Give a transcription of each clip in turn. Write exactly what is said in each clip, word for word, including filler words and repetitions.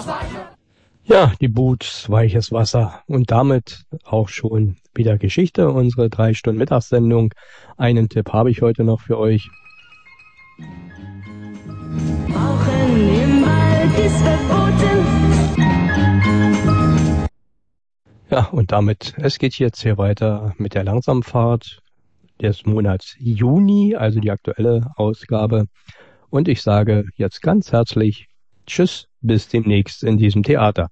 Ja, die Boots, weiches Wasser und damit auch schon wieder Geschichte, unsere drei Stunden Mittagssendung. Einen Tipp habe ich heute noch für euch. Rauchen im Wald ist verboten. Ja, und damit, es geht jetzt hier weiter mit der Langsamfahrt des Monats Juni, also die aktuelle Ausgabe. Und ich sage jetzt ganz herzlich Tschüss, bis demnächst in diesem Theater.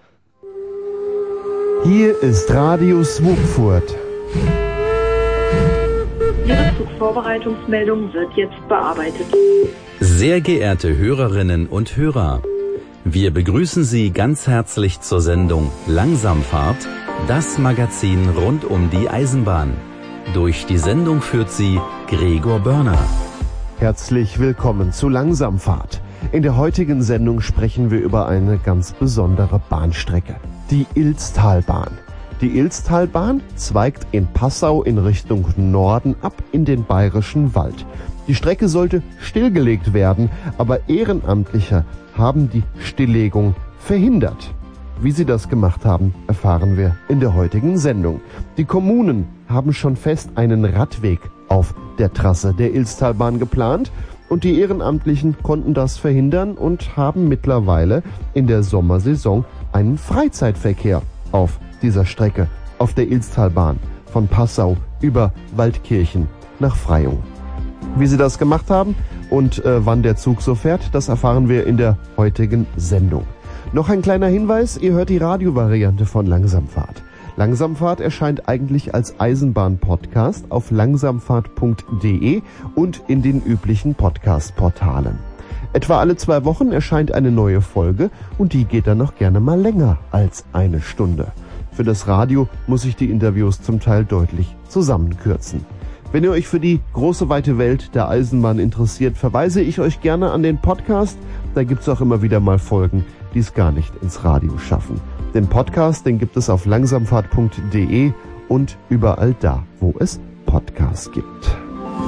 Hier ist Radio Swupfurt. Ihre Zugvorbereitungsmeldung wird jetzt bearbeitet. Sehr geehrte Hörerinnen und Hörer, wir begrüßen Sie ganz herzlich zur Sendung Langsamfahrt, das Magazin rund um die Eisenbahn. Durch die Sendung führt Sie Gregor Börner. Herzlich willkommen zu Langsamfahrt. In der heutigen Sendung sprechen wir über eine ganz besondere Bahnstrecke, die Ilztalbahn. Die Ilztalbahn zweigt in Passau in Richtung Norden ab in den Bayerischen Wald. Die Strecke sollte stillgelegt werden, aber Ehrenamtliche haben die Stilllegung verhindert. Wie sie das gemacht haben, erfahren wir in der heutigen Sendung. Die Kommunen haben schon fest einen Radweg auf der Trasse der Ilztalbahn geplant und die Ehrenamtlichen konnten das verhindern und haben mittlerweile in der Sommersaison einen Freizeitverkehr auf dieser Strecke, auf der Ilztalbahn von Passau über Waldkirchen nach Freyung. Wie sie das gemacht haben und äh, wann der Zug so fährt, das erfahren wir in der heutigen Sendung. Noch ein kleiner Hinweis, ihr hört die Radiovariante von Langsamfahrt. Langsamfahrt erscheint eigentlich als Eisenbahn-Podcast auf langsamfahrt punkt de und in den üblichen Podcast-Portalen. Etwa alle zwei Wochen erscheint eine neue Folge und die geht dann noch gerne mal länger als eine Stunde. Für das Radio muss ich die Interviews zum Teil deutlich zusammenkürzen. Wenn ihr euch für die große weite Welt der Eisenbahn interessiert, verweise ich euch gerne an den Podcast. Da gibt's auch immer wieder mal Folgen, die es gar nicht ins Radio schaffen. Den Podcast, den gibt es auf langsamfahrt punkt de und überall da, wo es Podcasts gibt.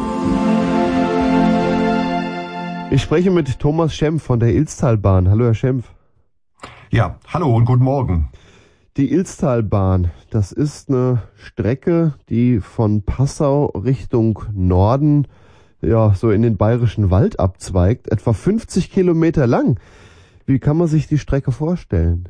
Ich spreche mit Thomas Schempf von der Ilztalbahn. Hallo, Herr Schempf. Ja, hallo und guten Morgen. Die Ilztalbahn, das ist eine Strecke, die von Passau Richtung Norden, ja, so in den Bayerischen Wald abzweigt, etwa fünfzig Kilometer lang. Wie kann man sich die Strecke vorstellen?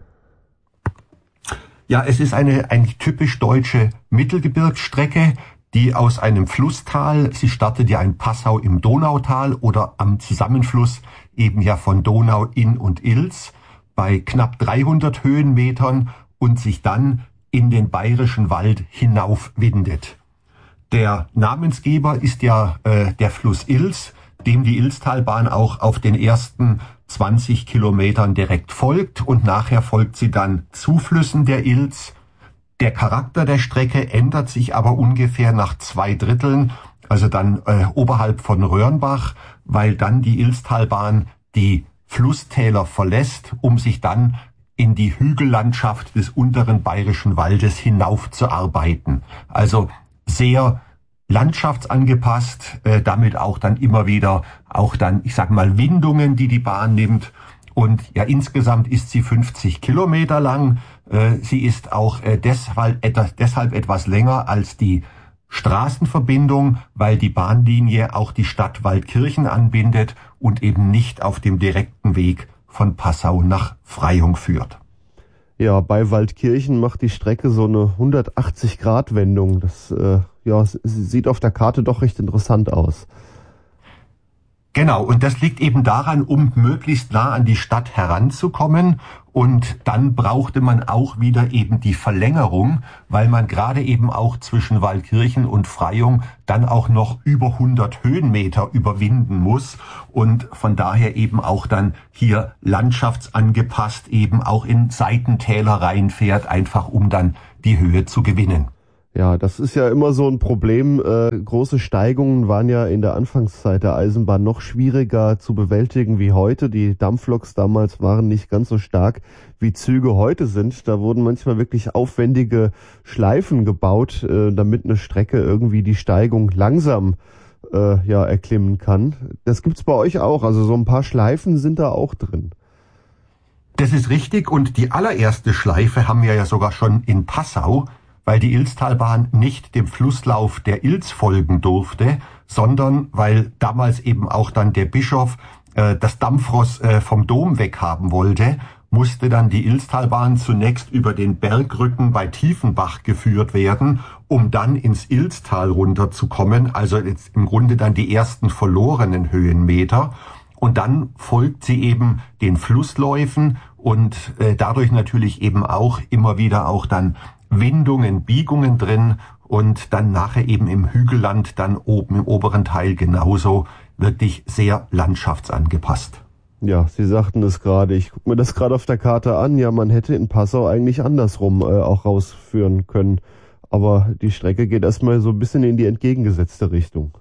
Ja, es ist eine, eine typisch deutsche Mittelgebirgsstrecke, die aus einem Flusstal, sie startet ja in Passau im Donautal oder am Zusammenfluss eben ja von Donau, Inn und Ilz bei knapp dreihundert Höhenmetern und sich dann in den Bayerischen Wald hinaufwindet. Der Namensgeber ist ja äh, der Fluss Ilz, dem die Ilztalbahn auch auf den ersten zwanzig Kilometern direkt folgt und nachher folgt sie dann Zuflüssen der Ilz. Der Charakter der Strecke ändert sich aber ungefähr nach zwei Dritteln, also dann äh, oberhalb von Röhrnbach, weil dann die Ilztalbahn die Flusstäler verlässt, um sich dann in die Hügellandschaft des unteren Bayerischen Waldes hinaufzuarbeiten. Also sehr landschaftsangepasst, äh, damit auch dann immer wieder auch dann, ich sag mal, Windungen, die die Bahn nimmt. Und ja, insgesamt ist sie fünfzig Kilometer lang. Äh, sie ist auch äh, deshalb, etwas, deshalb etwas länger als die Straßenverbindung, weil die Bahnlinie auch die Stadt Waldkirchen anbindet und eben nicht auf dem direkten Weg von Passau nach Freyung führt. Ja, bei Waldkirchen macht die Strecke so eine hundertachtzig Grad Wendung. Das äh, ja, sieht auf der Karte doch recht interessant aus. Genau, und das liegt eben daran, um möglichst nah an die Stadt heranzukommen. Und dann brauchte man auch wieder eben die Verlängerung, weil man gerade eben auch zwischen Waldkirchen und Freyung dann auch noch über hundert Höhenmeter überwinden muss und von daher eben auch dann hier landschaftsangepasst eben auch in Seitentäler reinfährt, einfach um dann die Höhe zu gewinnen. Ja, das ist ja immer so ein Problem. Äh, große Steigungen waren ja in der Anfangszeit der Eisenbahn noch schwieriger zu bewältigen wie heute. Die Dampfloks damals waren nicht ganz so stark, wie Züge heute sind. Da wurden manchmal wirklich aufwendige Schleifen gebaut, äh, damit eine Strecke irgendwie die Steigung langsam äh, ja erklimmen kann. Das gibt's bei euch auch. Also so ein paar Schleifen sind da auch drin. Das das ist richtig. Und die allererste Schleife haben wir ja sogar schon in Passau, weil die Ilztalbahn nicht dem Flusslauf der Ilz folgen durfte, sondern weil damals eben auch dann der Bischof äh, das Dampfross äh, vom Dom weghaben wollte, musste dann die Ilztalbahn zunächst über den Bergrücken bei Tiefenbach geführt werden, um dann ins Ilztal runterzukommen, also jetzt im Grunde dann die ersten verlorenen Höhenmeter. Und dann folgt sie eben den Flussläufen und äh, dadurch natürlich eben auch immer wieder auch dann Windungen, Biegungen drin und dann nachher eben im Hügelland, dann oben im oberen Teil genauso wirklich sehr landschaftsangepasst. Ja, Sie sagten es gerade, ich gucke mir das gerade auf der Karte an, ja, man hätte in Passau eigentlich andersrum äh, auch rausführen können, aber die Strecke geht erstmal so ein bisschen in die entgegengesetzte Richtung.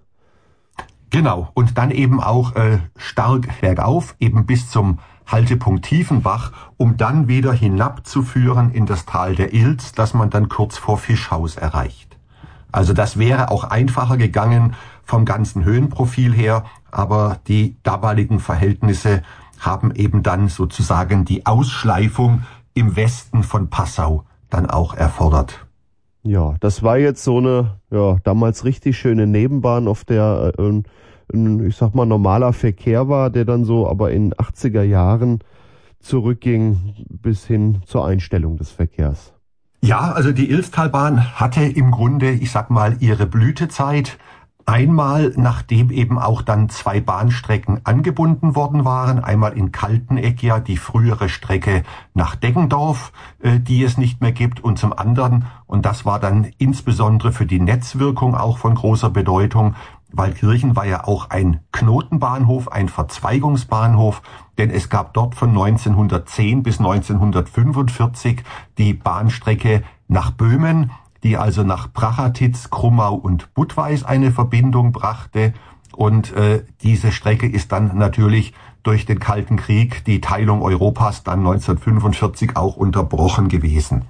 Genau, und dann eben auch äh, stark bergauf, eben bis zum Haltepunkt Tiefenbach, um dann wieder hinabzuführen in das Tal der Ilz, das man dann kurz vor Fischhaus erreicht. Also das wäre auch einfacher gegangen vom ganzen Höhenprofil her, aber die damaligen Verhältnisse haben eben dann sozusagen die Ausschleifung im Westen von Passau dann auch erfordert. Ja, das war jetzt so eine, ja, damals richtig schöne Nebenbahn, auf der äh, ein, ich sag mal, normaler Verkehr war, der dann so aber in achtziger Jahren zurückging bis hin zur Einstellung des Verkehrs. Ja, also die Ilztalbahn hatte im Grunde, ich sag mal, ihre Blütezeit. Einmal, nachdem eben auch dann zwei Bahnstrecken angebunden worden waren, einmal in Kalteneck ja die frühere Strecke nach Deggendorf, äh, die es nicht mehr gibt, und zum anderen, und das war dann insbesondere für die Netzwirkung auch von großer Bedeutung, Waldkirchen war ja auch ein Knotenbahnhof, ein Verzweigungsbahnhof, denn es gab dort von neunzehnhundertzehn bis neunzehnhundertfünfundvierzig die Bahnstrecke nach Böhmen, die also nach Prachatitz, Krummau und Budweis eine Verbindung brachte. Und äh, diese Strecke ist dann natürlich durch den Kalten Krieg, die Teilung Europas, dann neunzehnhundertfünfundvierzig auch unterbrochen gewesen.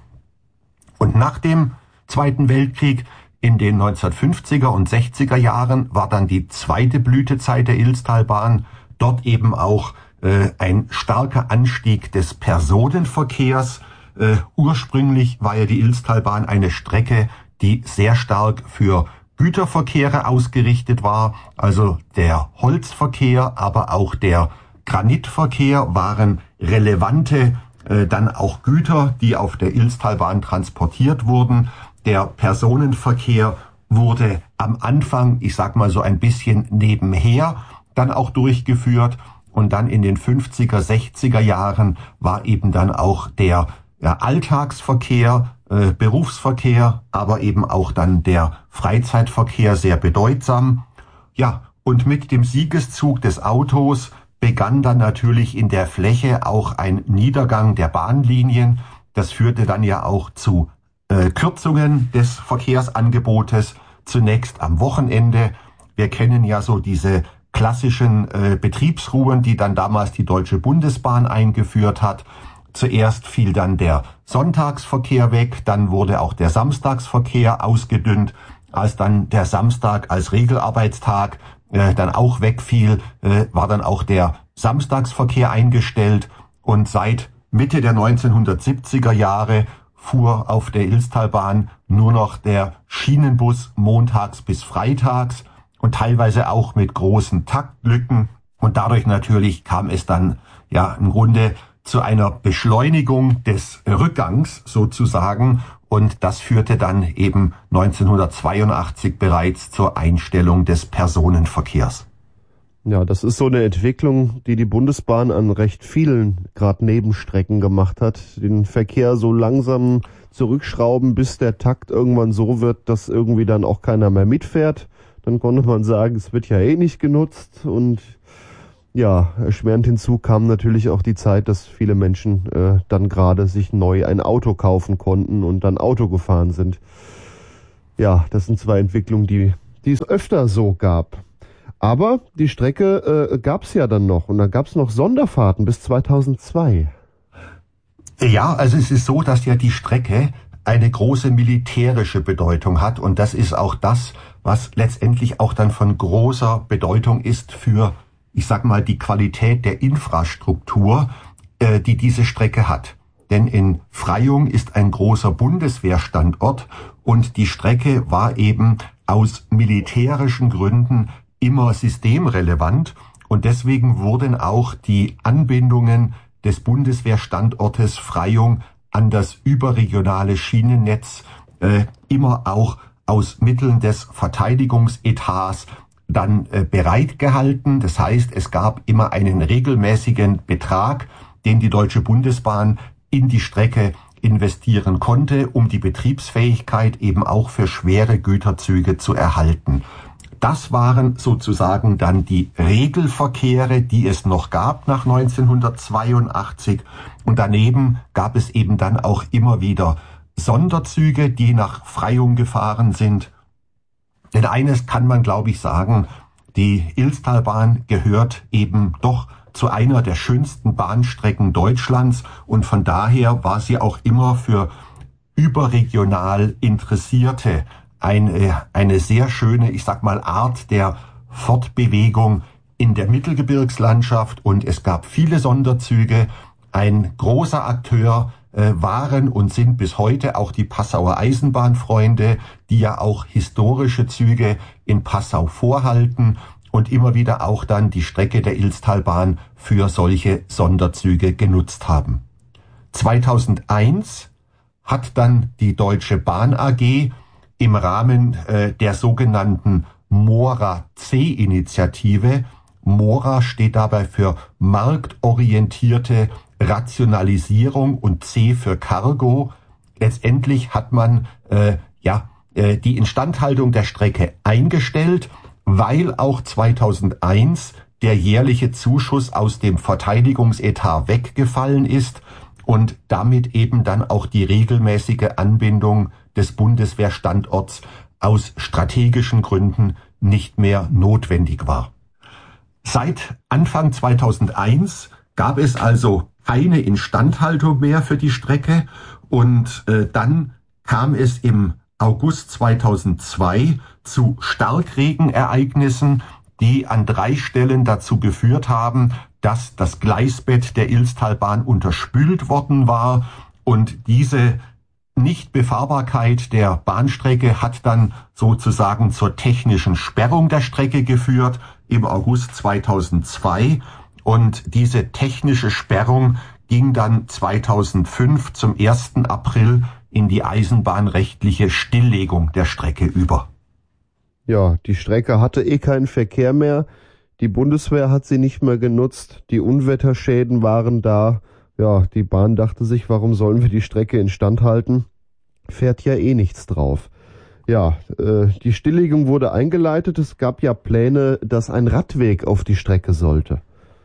Und nach dem Zweiten Weltkrieg in den neunzehnhundertfünfziger und sechziger Jahren war dann die zweite Blütezeit der Ilztalbahn. Dort eben auch äh, ein starker Anstieg des Personenverkehrs. Äh, ursprünglich war ja die Ilztalbahn eine Strecke, die sehr stark für Güterverkehre ausgerichtet war. Also der Holzverkehr, aber auch der Granitverkehr waren relevante äh, dann auch Güter, die auf der Ilztalbahn transportiert wurden. Der Personenverkehr wurde am Anfang, ich sag mal so ein bisschen nebenher, dann auch durchgeführt. Und dann in den fünfziger, sechziger Jahren war eben dann auch der ja, Alltagsverkehr, äh, Berufsverkehr, aber eben auch dann der Freizeitverkehr sehr bedeutsam. Ja, und mit dem Siegeszug des Autos begann dann natürlich in der Fläche auch ein Niedergang der Bahnlinien. Das führte dann ja auch zu äh, Kürzungen des Verkehrsangebotes, zunächst am Wochenende. Wir kennen ja so diese klassischen äh, Betriebsruhen, die dann damals die Deutsche Bundesbahn eingeführt hat. Zuerst fiel dann der Sonntagsverkehr weg, dann wurde auch der Samstagsverkehr ausgedünnt. Als dann der Samstag als Regelarbeitstag äh, dann auch wegfiel, äh, war dann auch der Samstagsverkehr eingestellt. Und seit Mitte der neunzehnhundertsiebziger Jahre fuhr auf der Ilztalbahn nur noch der Schienenbus montags bis freitags und teilweise auch mit großen Taktlücken. Und dadurch natürlich kam es dann ja im Grunde zu einer Beschleunigung des Rückgangs sozusagen. Und das führte dann eben neunzehnhundertzweiundachtzig bereits zur Einstellung des Personenverkehrs. Ja, das ist so eine Entwicklung, die die Bundesbahn an recht vielen gerade Nebenstrecken gemacht hat. Den Verkehr so langsam zurückschrauben, bis der Takt irgendwann so wird, dass irgendwie dann auch keiner mehr mitfährt. Dann konnte man sagen, es wird ja eh nicht genutzt. Und ja, erschwerend hinzu kam natürlich auch die Zeit, dass viele Menschen äh, dann gerade sich neu ein Auto kaufen konnten und dann Auto gefahren sind. Ja, das sind zwei Entwicklungen, die, die es öfter so gab. Aber die Strecke äh, gab es ja dann noch und da gab es noch Sonderfahrten bis zweitausendzwei. Ja, also es ist so, dass ja die Strecke eine große militärische Bedeutung hat und das ist auch das, was letztendlich auch dann von großer Bedeutung ist für, ich sag mal, die Qualität der Infrastruktur. äh, die diese Strecke hat. Denn in Freyung ist ein großer Bundeswehrstandort und die Strecke war eben aus militärischen Gründen immer systemrelevant und deswegen wurden auch die Anbindungen des Bundeswehrstandortes Freyung an das überregionale Schienennetz äh, immer auch aus Mitteln des Verteidigungsetats dann äh, bereitgehalten. Das heißt, es gab immer einen regelmäßigen Betrag, den die Deutsche Bundesbahn in die Strecke investieren konnte, um die Betriebsfähigkeit eben auch für schwere Güterzüge zu erhalten. Das waren sozusagen dann die Regelverkehre, die es noch gab nach neunzehnhundertzweiundachtzig. Und daneben gab es eben dann auch immer wieder Sonderzüge, die nach Freyung gefahren sind. Denn eines kann man, glaube ich, sagen, die Ilztalbahn gehört eben doch zu einer der schönsten Bahnstrecken Deutschlands und von daher war sie auch immer für überregional Interessierte eine, eine sehr schöne, ich sag mal, Art der Fortbewegung in der Mittelgebirgslandschaft und es gab viele Sonderzüge. Ein großer Akteur äh, waren und sind bis heute auch die Passauer Eisenbahnfreunde, die ja auch historische Züge in Passau vorhalten und immer wieder auch dann die Strecke der Ilztalbahn für solche Sonderzüge genutzt haben. zweitausendeins hat dann die Deutsche Bahn A G im Rahmen äh, der sogenannten Mora-C-Initiative, Mora steht dabei für marktorientierte Rationalisierung und C für Cargo, letztendlich hat man äh, ja äh, die Instandhaltung der Strecke eingestellt, weil auch zweitausendeins der jährliche Zuschuss aus dem Verteidigungsetat weggefallen ist und damit eben dann auch die regelmäßige Anbindung des Bundeswehrstandorts aus strategischen Gründen nicht mehr notwendig war. Seit Anfang zweitausendeins gab es also keine Instandhaltung mehr für die Strecke und äh, dann kam es im August zweitausendzwei zu Starkregenereignissen, die an drei Stellen dazu geführt haben, dass das Gleisbett der Ilztalbahn unterspült worden war und diese Nichtbefahrbarkeit der Bahnstrecke hat dann sozusagen zur technischen Sperrung der Strecke geführt im August zweitausendzwei und diese technische Sperrung ging dann zweitausendfünf zum ersten April in die eisenbahnrechtliche Stilllegung der Strecke über. Ja, die Strecke hatte eh keinen Verkehr mehr. Die Bundeswehr hat sie nicht mehr genutzt. Die Unwetterschäden waren da. Ja, die Bahn dachte sich, warum sollen wir die Strecke instand halten? Fährt ja eh nichts drauf. Ja, äh, die Stilllegung wurde eingeleitet. Es gab ja Pläne, dass ein Radweg auf die Strecke sollte.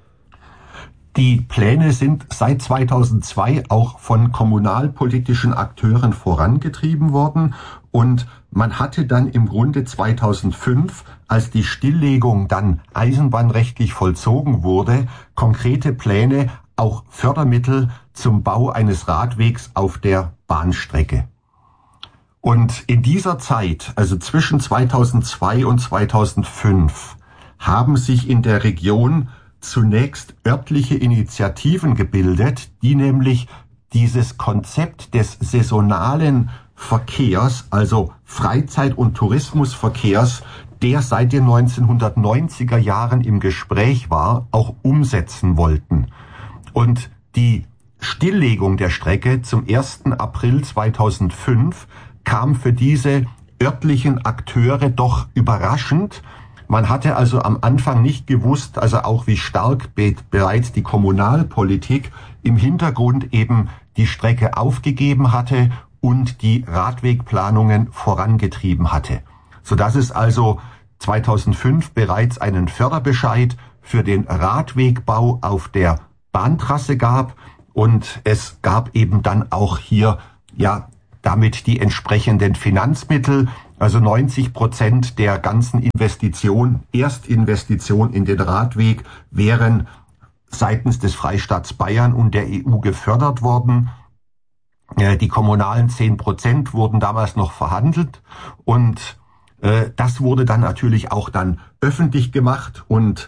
Die Pläne sind seit zweitausendzwei auch von kommunalpolitischen Akteuren vorangetrieben worden und man hatte dann im Grunde zweitausendfünf, als die Stilllegung dann eisenbahnrechtlich vollzogen wurde, konkrete Pläne, auch Fördermittel zum Bau eines Radwegs auf der Bahnstrecke. Und in dieser Zeit, also zwischen zweitausendzwei und zweitausendfünf, haben sich in der Region zunächst örtliche Initiativen gebildet, die nämlich dieses Konzept des saisonalen Verkehrs, also Freizeit- und Tourismusverkehrs, der seit den neunzehnhundertneunziger Jahren im Gespräch war, auch umsetzen wollten. Und die Stilllegung der Strecke zum ersten April zweitausendfünf kam für diese örtlichen Akteure doch überraschend. Man hatte also am Anfang nicht gewusst, also auch wie stark be- bereits die Kommunalpolitik im Hintergrund eben die Strecke aufgegeben hatte und die Radwegplanungen vorangetrieben hatte. Sodass es also zweitausendfünf bereits einen Förderbescheid für den Radwegbau auf der Bahntrasse gab und es gab eben dann auch hier ja damit die entsprechenden Finanzmittel, also neunzig Prozent der ganzen Investition, Erstinvestition in den Radweg wären seitens des Freistaats Bayern und der E U gefördert worden. Die kommunalen zehn Prozent wurden damals noch verhandelt und äh, das wurde dann natürlich auch dann öffentlich gemacht und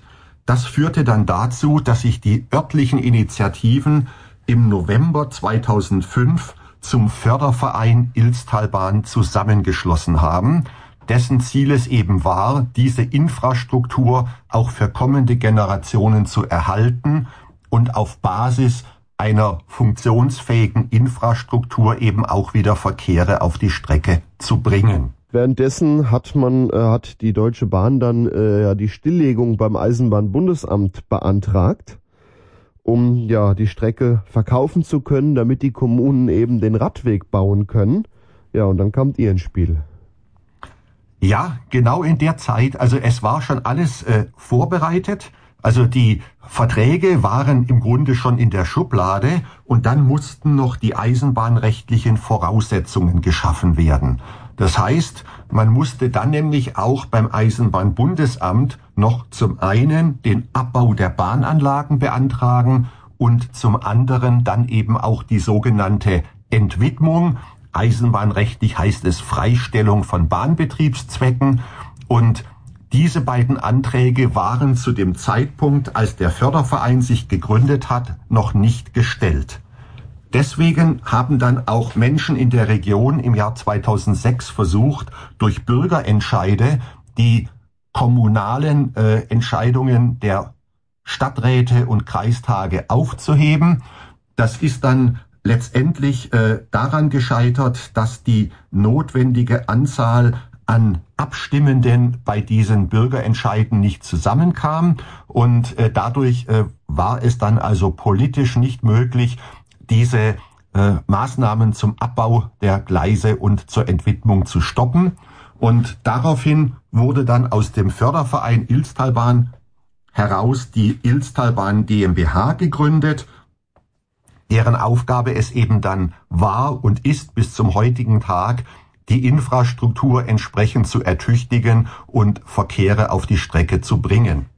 das führte dann dazu, dass sich die örtlichen Initiativen im November zweitausendfünf zum Förderverein Ilztalbahn zusammengeschlossen haben, dessen Ziel es eben war, diese Infrastruktur auch für kommende Generationen zu erhalten und auf Basis einer funktionsfähigen Infrastruktur eben auch wieder Verkehre auf die Strecke zu bringen. Währenddessen hat man, äh, hat die Deutsche Bahn dann äh, ja die Stilllegung beim Eisenbahnbundesamt beantragt, um ja die Strecke verkaufen zu können, damit die Kommunen eben den Radweg bauen können. Ja, und dann kamt ihr ins Spiel. Ja, genau in der Zeit. Also es war schon alles äh, vorbereitet. Also die Verträge waren im Grunde schon in der Schublade und dann mussten noch die eisenbahnrechtlichen Voraussetzungen geschaffen werden. Das heißt, man musste dann nämlich auch beim Eisenbahnbundesamt noch zum einen den Abbau der Bahnanlagen beantragen und zum anderen dann eben auch die sogenannte Entwidmung. Eisenbahnrechtlich heißt es Freistellung von Bahnbetriebszwecken, und diese beiden Anträge waren zu dem Zeitpunkt, als der Förderverein sich gegründet hat, noch nicht gestellt. Deswegen haben dann auch Menschen in der Region im Jahr zweitausendsechs versucht, durch Bürgerentscheide die kommunalen äh, Entscheidungen der Stadträte und Kreistage aufzuheben. Das ist dann letztendlich äh, daran gescheitert, dass die notwendige Anzahl an Abstimmenden bei diesen Bürgerentscheiden nicht zusammenkam, und äh, dadurch äh, war es dann also politisch nicht möglich, diese äh, Maßnahmen zum Abbau der Gleise und zur Entwidmung zu stoppen. Und daraufhin wurde dann aus dem Förderverein Ilztalbahn heraus die Ilztalbahn GmbH gegründet, deren Aufgabe es eben dann war und ist bis zum heutigen Tag, die Infrastruktur entsprechend zu ertüchtigen und Verkehre auf die Strecke zu bringen.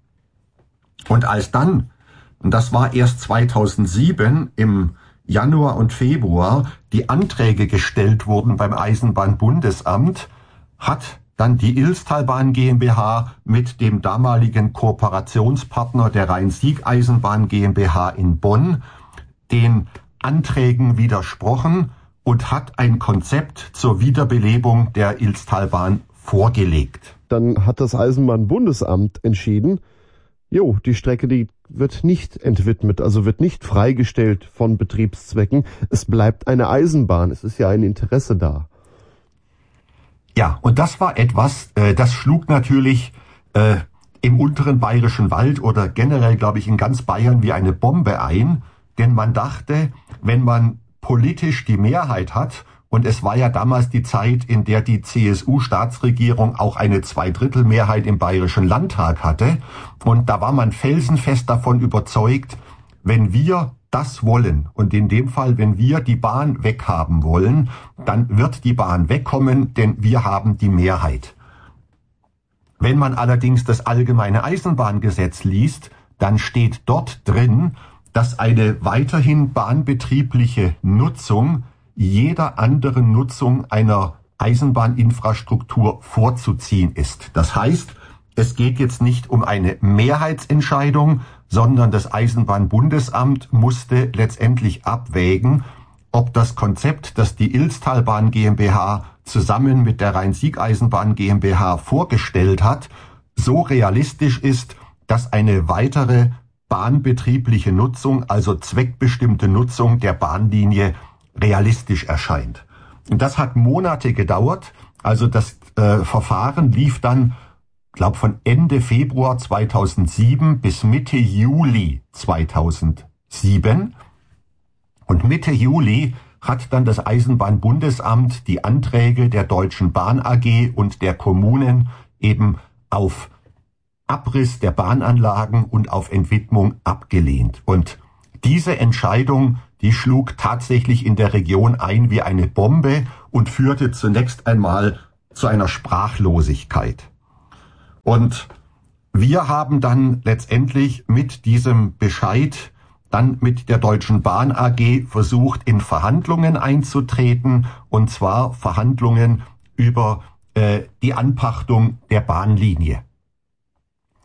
Und als dann, und das war erst zweitausendsieben, im Januar und Februar, die Anträge gestellt wurden beim Eisenbahnbundesamt, hat dann die Ilztalbahn GmbH mit dem damaligen Kooperationspartner der Rhein-Sieg-Eisenbahn GmbH in Bonn den Anträgen widersprochen und hat ein Konzept zur Wiederbelebung der Ilztalbahn vorgelegt. Dann hat das Eisenbahnbundesamt entschieden, jo, die Strecke, die wird nicht entwidmet, also wird nicht freigestellt von Betriebszwecken. Es bleibt eine Eisenbahn, es ist ja ein Interesse da. Ja, und das war etwas, äh, das schlug natürlich äh, im unteren Bayerischen Wald oder generell, glaube ich, in ganz Bayern wie eine Bombe ein, denn man dachte, wenn man politisch die Mehrheit hat, und es war ja damals die Zeit, in der die C S U-Staatsregierung auch eine Zweidrittelmehrheit im Bayerischen Landtag hatte, und da war man felsenfest davon überzeugt, wenn wir das wollen, und in dem Fall, wenn wir die Bahn weghaben wollen, dann wird die Bahn wegkommen, denn wir haben die Mehrheit. Wenn man allerdings das allgemeine Eisenbahngesetz liest, dann steht dort drin, dass eine weiterhin bahnbetriebliche Nutzung jeder anderen Nutzung einer Eisenbahninfrastruktur vorzuziehen ist. Das heißt, es geht jetzt nicht um eine Mehrheitsentscheidung, sondern das Eisenbahnbundesamt musste letztendlich abwägen, ob das Konzept, das die Ilztalbahn GmbH zusammen mit der Rhein-Sieg-Eisenbahn GmbH vorgestellt hat, so realistisch ist, dass eine weitere bahnbetriebliche Nutzung, also zweckbestimmte Nutzung der Bahnlinie, realistisch erscheint. Und das hat Monate gedauert. Also das äh, Verfahren lief dann, glaube von Ende Februar zweitausendsieben bis Mitte Juli zweitausendsieben. Und Mitte Juli hat dann das Eisenbahnbundesamt die Anträge der Deutschen Bahn A G und der Kommunen eben auf Abriss der Bahnanlagen und auf Entwidmung abgelehnt. Und diese Entscheidung, die schlug tatsächlich in der Region ein wie eine Bombe und führte zunächst einmal zu einer Sprachlosigkeit. Und wir haben dann letztendlich mit diesem Bescheid dann mit der Deutschen Bahn A G versucht, in Verhandlungen einzutreten, und zwar Verhandlungen über äh, die Anpachtung der Bahnlinie.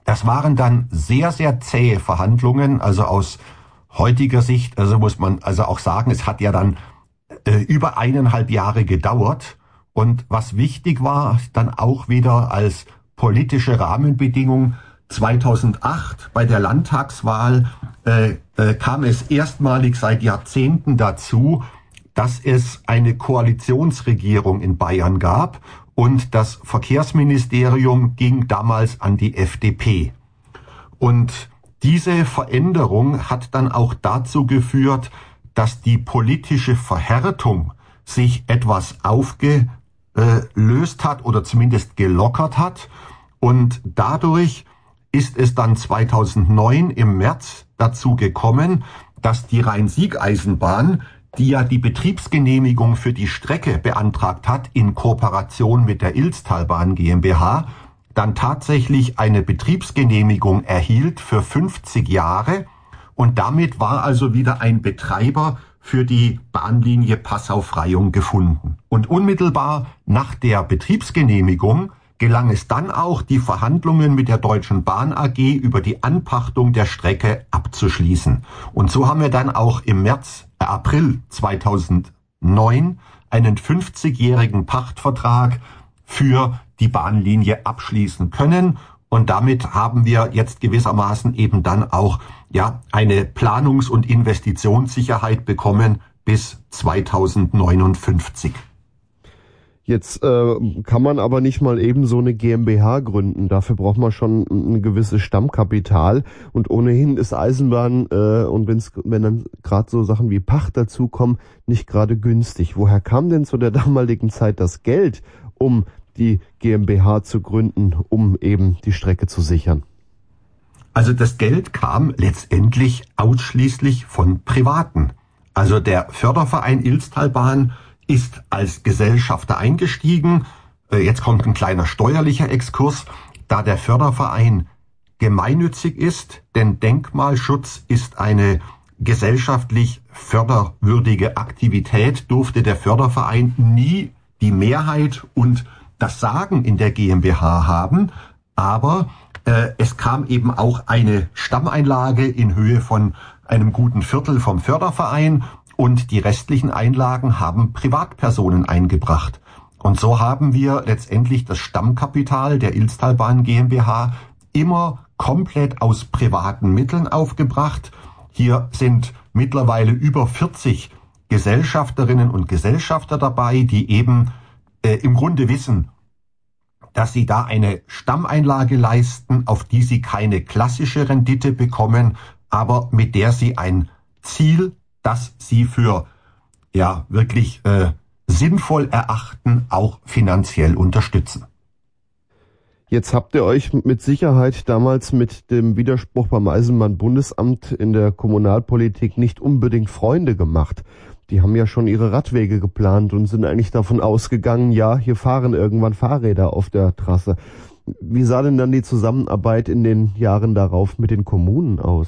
Das waren dann sehr, sehr zähe Verhandlungen, also aus heutiger Sicht, also muss man also auch sagen, es hat ja dann äh, über eineinhalb Jahre gedauert. Und was wichtig war, dann auch wieder als politische Rahmenbedingung, zweitausendacht bei der Landtagswahl äh, äh, kam es erstmalig seit Jahrzehnten dazu, dass es eine Koalitionsregierung in Bayern gab und das Verkehrsministerium ging damals an die F D P. Und diese Veränderung hat dann auch dazu geführt, dass die politische Verhärtung sich etwas aufgelöst hat oder zumindest gelockert hat. Und dadurch ist es dann zweitausendneun im März dazu gekommen, dass die Rhein-Sieg-Eisenbahn, die ja die Betriebsgenehmigung für die Strecke beantragt hat, in Kooperation mit der Ilztalbahn GmbH, dann tatsächlich eine Betriebsgenehmigung erhielt für fünfzig Jahre. Und damit war also wieder ein Betreiber für die Bahnlinie Passau-Freyung gefunden. Und unmittelbar nach der Betriebsgenehmigung gelang es dann auch, die Verhandlungen mit der Deutschen Bahn A G über die Anpachtung der Strecke abzuschließen. Und so haben wir dann auch im März, äh, April zweitausendneun einen fünfzigjährigen Pachtvertrag für die Bahnlinie abschließen können. Und damit haben wir jetzt gewissermaßen eben dann auch ja eine Planungs- und Investitionssicherheit bekommen bis zweitausendneunundfünfzig. Jetzt äh, kann man aber nicht mal eben so eine GmbH gründen. Dafür braucht man schon ein gewisses Stammkapital. Und ohnehin ist Eisenbahn, äh, und wenn's, wenn dann gerade so Sachen wie Pacht dazukommen, nicht gerade günstig. Woher kam denn zu der damaligen Zeit das Geld, um die GmbH zu gründen, um eben die Strecke zu sichern? Also das Geld kam letztendlich ausschließlich von Privaten. Also der Förderverein Ilztalbahn ist als Gesellschafter eingestiegen. Jetzt kommt ein kleiner steuerlicher Exkurs. Da der Förderverein gemeinnützig ist, denn Denkmalschutz ist eine gesellschaftlich förderwürdige Aktivität, durfte der Förderverein nie die Mehrheit und das Sagen in der GmbH haben. Aber äh, es kam eben auch eine Stammeinlage in Höhe von einem guten Viertel vom Förderverein. Und die restlichen Einlagen haben Privatpersonen eingebracht. Und so haben wir letztendlich das Stammkapital der Ilztalbahn GmbH immer komplett aus privaten Mitteln aufgebracht. Hier sind mittlerweile über vierzig Gesellschafterinnen und Gesellschafter dabei, die eben äh, im Grunde wissen, dass sie da eine Stammeinlage leisten, auf die sie keine klassische Rendite bekommen, aber mit der sie ein Ziel, das sie für ja wirklich äh, sinnvoll erachten, auch finanziell unterstützen. Jetzt habt ihr euch mit Sicherheit damals mit dem Widerspruch beim Eisenbahnbundesamt in der Kommunalpolitik nicht unbedingt Freunde gemacht. Die haben ja schon ihre Radwege geplant und sind eigentlich davon ausgegangen, ja, hier fahren irgendwann Fahrräder auf der Trasse. Wie sah denn dann die Zusammenarbeit in den Jahren darauf mit den Kommunen aus?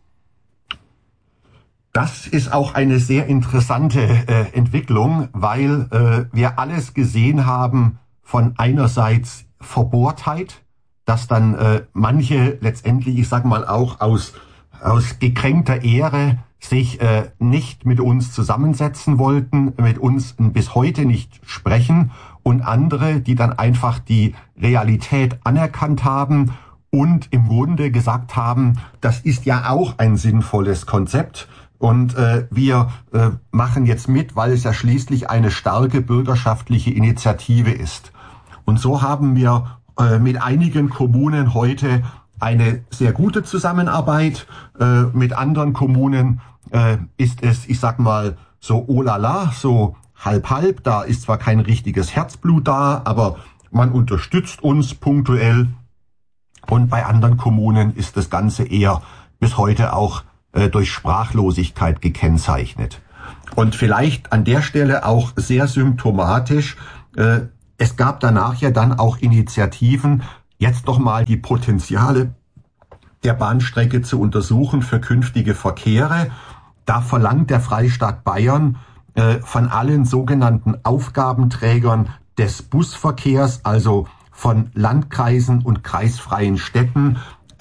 Das ist auch eine sehr interessante äh, Entwicklung, weil äh, wir alles gesehen haben von einerseits Verbohrtheit, dass dann äh, manche letztendlich, ich sag mal auch aus aus gekränkter Ehre sich äh, nicht mit uns zusammensetzen wollten, mit uns bis heute nicht sprechen und andere, die dann einfach die Realität anerkannt haben und im Grunde gesagt haben, das ist ja auch ein sinnvolles Konzept. Und äh, wir äh, machen jetzt mit, weil es ja schließlich eine starke bürgerschaftliche Initiative ist. Und so haben wir äh, mit einigen Kommunen heute eine sehr gute Zusammenarbeit. Äh, mit anderen Kommunen äh, ist es, ich sag mal, so oh la la, so halb halb. Da ist zwar kein richtiges Herzblut da, aber man unterstützt uns punktuell. Und bei anderen Kommunen ist das Ganze eher bis heute auch durch Sprachlosigkeit gekennzeichnet. Und vielleicht an der Stelle auch sehr symptomatisch, äh, es gab danach ja dann auch Initiativen, jetzt doch mal die Potenziale der Bahnstrecke zu untersuchen für künftige Verkehre. Da verlangt der Freistaat Bayern äh, von allen sogenannten Aufgabenträgern des Busverkehrs, also von Landkreisen und kreisfreien Städten,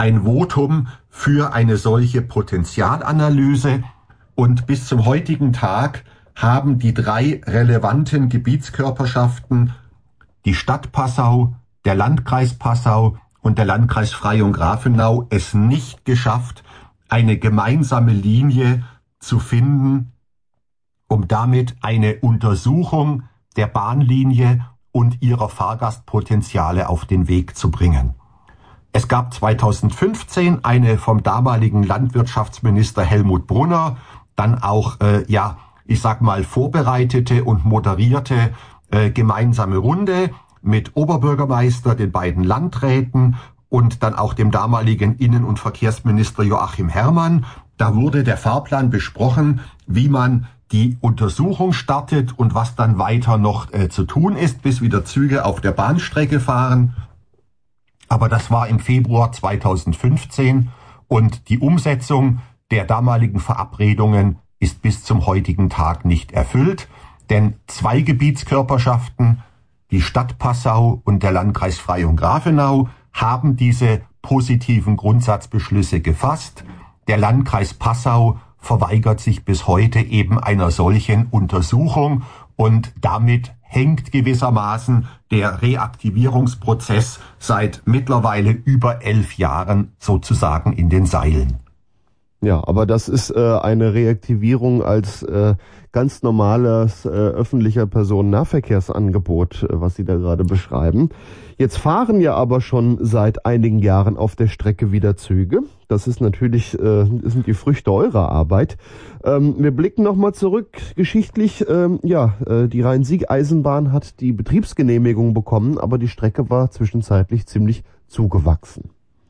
ein Votum für eine solche Potenzialanalyse. Und bis zum heutigen Tag haben die drei relevanten Gebietskörperschaften, die Stadt Passau, der Landkreis Passau und der Landkreis Freyung-Grafenau, es nicht geschafft, eine gemeinsame Linie zu finden, um damit eine Untersuchung der Bahnlinie und ihrer Fahrgastpotenziale auf den Weg zu bringen. Es gab zweitausendfünfzehn eine vom damaligen Landwirtschaftsminister Helmut Brunner, dann auch, äh, ja, ich sag mal, vorbereitete und moderierte äh, gemeinsame Runde mit Oberbürgermeister, den beiden Landräten und dann auch dem damaligen Innen- und Verkehrsminister Joachim Herrmann. Da wurde der Fahrplan besprochen, wie man die Untersuchung startet und was dann weiter noch äh, zu tun ist, bis wieder Züge auf der Bahnstrecke fahren. Aber das war im Februar zweitausendfünfzehn und die Umsetzung der damaligen Verabredungen ist bis zum heutigen Tag nicht erfüllt, denn zwei Gebietskörperschaften, die Stadt Passau und der Landkreis Freyung-Grafenau, haben diese positiven Grundsatzbeschlüsse gefasst. Der Landkreis Passau verweigert sich bis heute eben einer solchen Untersuchung und damit hängt gewissermaßen der Reaktivierungsprozess seit mittlerweile über elf Jahren sozusagen in den Seilen. Ja, aber das ist äh, eine Reaktivierung als äh, ganz normales äh, öffentlicher Personennahverkehrsangebot, äh, was Sie da gerade beschreiben. Jetzt fahren ja aber schon seit einigen Jahren auf der Strecke wieder Züge. Das ist natürlich, äh, das sind die Früchte eurer Arbeit. Ähm, wir blicken nochmal zurück geschichtlich. Ähm, ja, äh, die Rhein-Sieg-Eisenbahn hat die Betriebsgenehmigung bekommen, aber die Strecke war zwischenzeitlich ziemlich zugewachsen.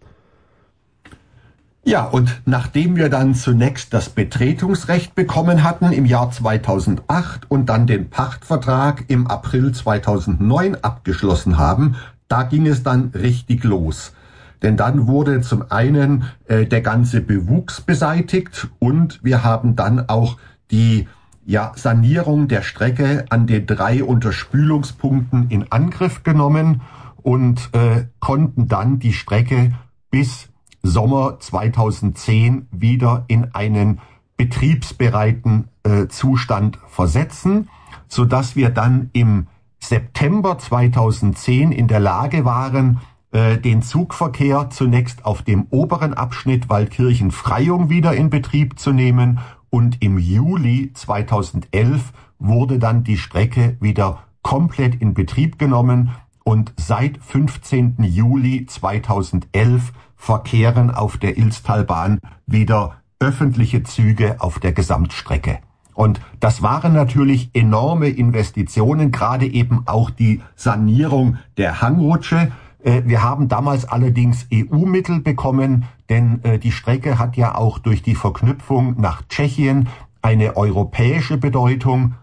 Ja, und nachdem wir dann zunächst das Betretungsrecht bekommen hatten im Jahr zweitausendacht und dann den Pachtvertrag im April zweitausendneun abgeschlossen haben, da ging es dann richtig los. Denn dann wurde zum einen äh, der ganze Bewuchs beseitigt und wir haben dann auch die ja, Sanierung der Strecke an den drei Unterspülungspunkten in Angriff genommen und äh, konnten dann die Strecke bis Sommer zweitausendzehn wieder in einen betriebsbereiten äh, Zustand versetzen, so dass wir dann im September zweitausendzehn in der Lage waren, äh, den Zugverkehr zunächst auf dem oberen Abschnitt Waldkirchen-Freyung wieder in Betrieb zu nehmen und im Juli zweitausendelf wurde dann die Strecke wieder komplett in Betrieb genommen und seit fünfzehnten Juli zweitausendelf verkehren auf der Ilztalbahn wieder öffentliche Züge auf der Gesamtstrecke. Und das waren natürlich enorme Investitionen, gerade eben auch die Sanierung der Hangrutsche. Wir haben damals allerdings E U-Mittel bekommen, denn die Strecke hat ja auch durch die Verknüpfung nach Tschechien eine europäische Bedeutung.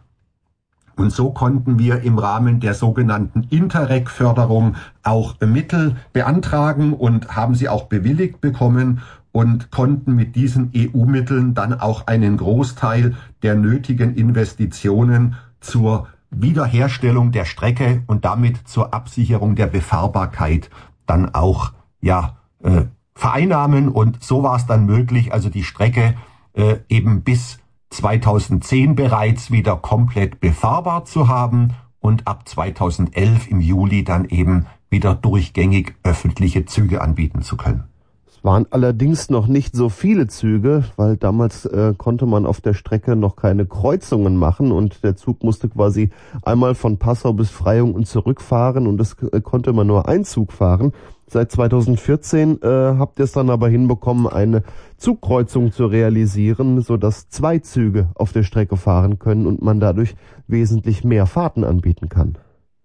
Und so konnten wir im Rahmen der sogenannten Interreg-Förderung auch Mittel beantragen und haben sie auch bewilligt bekommen und konnten mit diesen E U-Mitteln dann auch einen Großteil der nötigen Investitionen zur Wiederherstellung der Strecke und damit zur Absicherung der Befahrbarkeit dann auch ja äh, vereinnahmen. Und so war es dann möglich, also die Strecke äh, eben bis zweitausendzehn bereits wieder komplett befahrbar zu haben und ab zweitausendelf im Juli dann eben wieder durchgängig öffentliche Züge anbieten zu können. Es waren allerdings noch nicht so viele Züge, weil damals äh, konnte man auf der Strecke noch keine Kreuzungen machen und der Zug musste quasi einmal von Passau bis Freyung und zurückfahren und es äh, konnte man nur ein Zug fahren. Seit zweitausendvierzehn äh, habt ihr es dann aber hinbekommen, eine Zugkreuzung zu realisieren, sodass zwei Züge auf der Strecke fahren können und man dadurch wesentlich mehr Fahrten anbieten kann.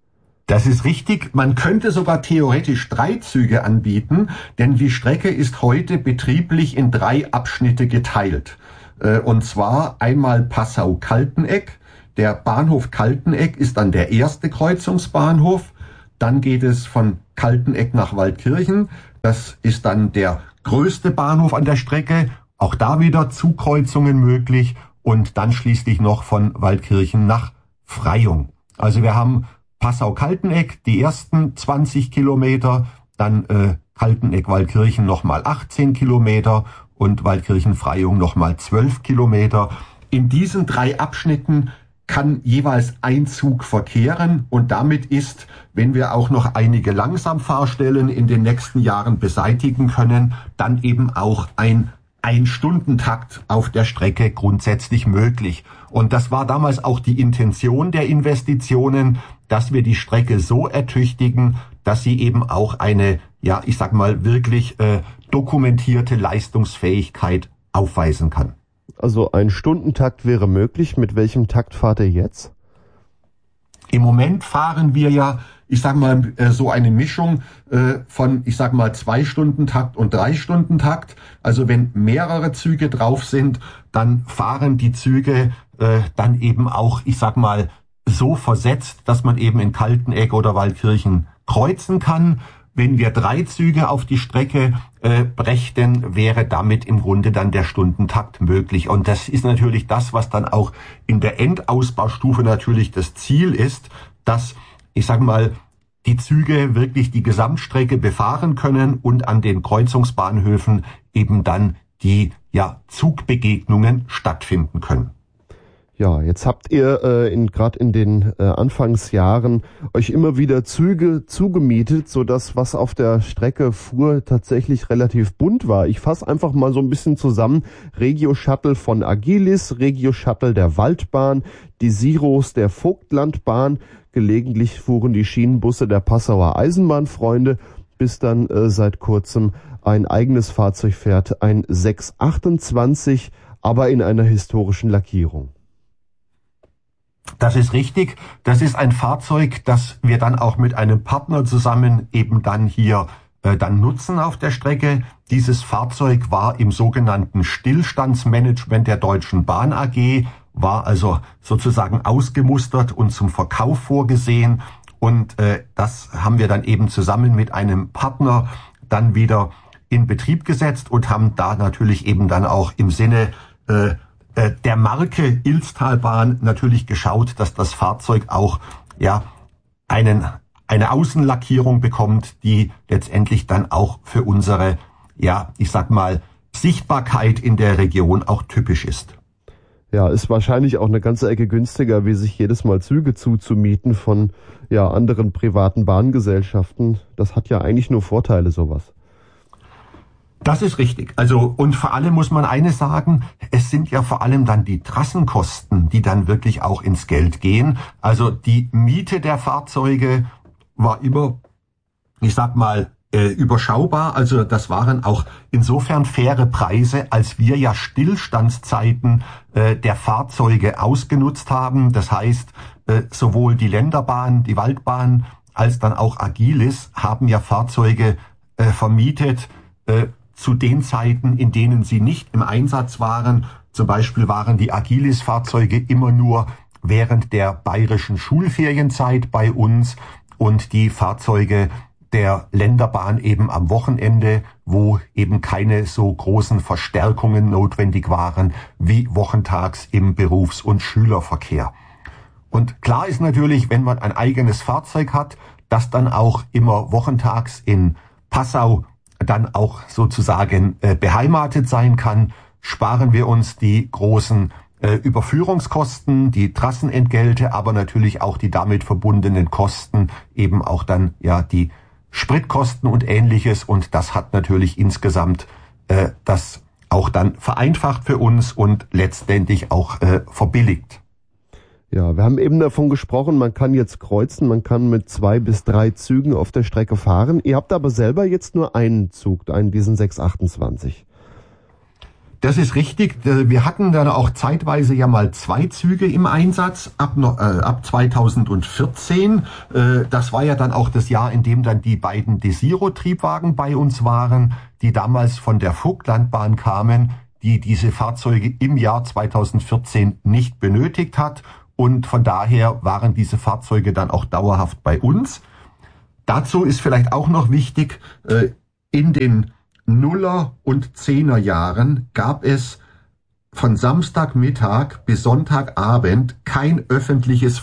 Das ist richtig. Man könnte sogar theoretisch drei Züge anbieten, denn die Strecke ist heute betrieblich in drei Abschnitte geteilt. Und zwar einmal Passau-Kalteneck. Der Bahnhof Kalteneck ist dann der erste Kreuzungsbahnhof. Dann geht es von Kalteneck nach Waldkirchen. Das ist dann der größte Bahnhof an der Strecke. Auch da wieder Zugkreuzungen möglich. Und dann schließlich noch von Waldkirchen nach Freyung. Also wir haben Passau-Kalteneck, die ersten zwanzig Kilometer, dann äh, Kalteneck-Waldkirchen nochmal achtzehn Kilometer und Waldkirchen-Freyung nochmal zwölf Kilometer. In diesen drei Abschnitten kann jeweils ein Zug verkehren und damit ist, wenn wir auch noch einige Langsamfahrstellen in den nächsten Jahren beseitigen können, dann eben auch ein Ein-Stunden-Takt auf der Strecke grundsätzlich möglich. Und das war damals auch die Intention der Investitionen, dass wir die Strecke so ertüchtigen, dass sie eben auch eine, ja, ich sag mal, wirklich äh, dokumentierte Leistungsfähigkeit aufweisen kann. Also ein Stundentakt wäre möglich. Mit welchem Takt fahrt ihr jetzt? Im Moment fahren wir ja, ich sag mal, so eine Mischung äh, von, ich sag mal, Zwei-Stunden-Takt und Drei-Stunden-Takt. Also wenn mehrere Züge drauf sind, dann fahren die Züge äh, dann eben auch, ich sag mal, so versetzt, dass man eben in Kalteneck oder Waldkirchen kreuzen kann. Wenn wir drei Züge auf die Strecke äh, brächten, wäre damit im Grunde dann der Stundentakt möglich. Und das ist natürlich das, was dann auch in der Endausbaustufe natürlich das Ziel ist, dass, ich sage mal, die Züge wirklich die Gesamtstrecke befahren können und an den Kreuzungsbahnhöfen eben dann die ja, Zugbegegnungen stattfinden können. Ja, jetzt habt ihr äh, in, gerade in den äh, Anfangsjahren euch immer wieder Züge zugemietet, sodass was auf der Strecke fuhr tatsächlich relativ bunt war. Ich fasse einfach mal so ein bisschen zusammen. Regio-Shuttle von Agilis, Regio-Shuttle der Waldbahn, die Siros der Vogtlandbahn. Gelegentlich fuhren die Schienenbusse der Passauer Eisenbahnfreunde, bis dann äh, seit kurzem ein eigenes Fahrzeug fährt, ein sechs achtundzwanzig, aber in einer historischen Lackierung. Das ist richtig. Das ist ein Fahrzeug, das wir dann auch mit einem Partner zusammen eben dann hier äh, dann nutzen auf der Strecke. Dieses Fahrzeug war im sogenannten Stillstandsmanagement der Deutschen Bahn A G, war also sozusagen ausgemustert und zum Verkauf vorgesehen. Und äh, das haben wir dann eben zusammen mit einem Partner dann wieder in Betrieb gesetzt und haben da natürlich eben dann auch im Sinne äh, der Marke Ilztalbahn natürlich geschaut, dass das Fahrzeug auch ja einen eine Außenlackierung bekommt, die letztendlich dann auch für unsere ja ich sag mal Sichtbarkeit in der Region auch typisch ist. Ja, ist wahrscheinlich auch eine ganze Ecke günstiger, wie sich jedes Mal Züge zuzumieten von ja anderen privaten Bahngesellschaften. Das hat ja eigentlich nur Vorteile, sowas. Das ist richtig. Also, und vor allem muss man eines sagen, es sind ja vor allem dann die Trassenkosten, die dann wirklich auch ins Geld gehen. Also die Miete der Fahrzeuge war immer, ich sag mal, äh, überschaubar. Also das waren auch insofern faire Preise, als wir ja Stillstandszeiten äh, der Fahrzeuge ausgenutzt haben. Das heißt, äh, sowohl die Länderbahn, die Waldbahn, als dann auch Agilis haben ja Fahrzeuge äh, vermietet, äh, zu den Zeiten, in denen sie nicht im Einsatz waren. Zum Beispiel waren die Agilis-Fahrzeuge immer nur während der bayerischen Schulferienzeit bei uns und die Fahrzeuge der Länderbahn eben am Wochenende, wo eben keine so großen Verstärkungen notwendig waren wie wochentags im Berufs- und Schülerverkehr. Und klar ist natürlich, wenn man ein eigenes Fahrzeug hat, das dann auch immer wochentags in Passau dann auch sozusagen äh, beheimatet sein kann, sparen wir uns die großen äh, Überführungskosten, die Trassenentgelte, aber natürlich auch die damit verbundenen Kosten, eben auch dann ja die Spritkosten und Ähnliches. Und das hat natürlich insgesamt äh, das auch dann vereinfacht für uns und letztendlich auch äh, verbilligt. Ja, wir haben eben davon gesprochen, man kann jetzt kreuzen, man kann mit zwei bis drei Zügen auf der Strecke fahren. Ihr habt aber selber jetzt nur einen Zug, einen diesen sechs achtundzwanzig. Das ist richtig. Wir hatten dann auch zeitweise ja mal zwei Züge im Einsatz ab, äh, ab zweitausendvierzehn. Äh, das war ja dann auch das Jahr, in dem dann die beiden Desiro-Triebwagen bei uns waren, die damals von der Vogtlandbahn kamen, die diese Fahrzeuge im Jahr zweitausendvierzehn nicht benötigt hat. Und von daher waren diese Fahrzeuge dann auch dauerhaft bei uns. Dazu ist vielleicht auch noch wichtig, in den Nuller- und Zehnerjahren gab es von Samstagmittag bis Sonntagabend kein öffentliches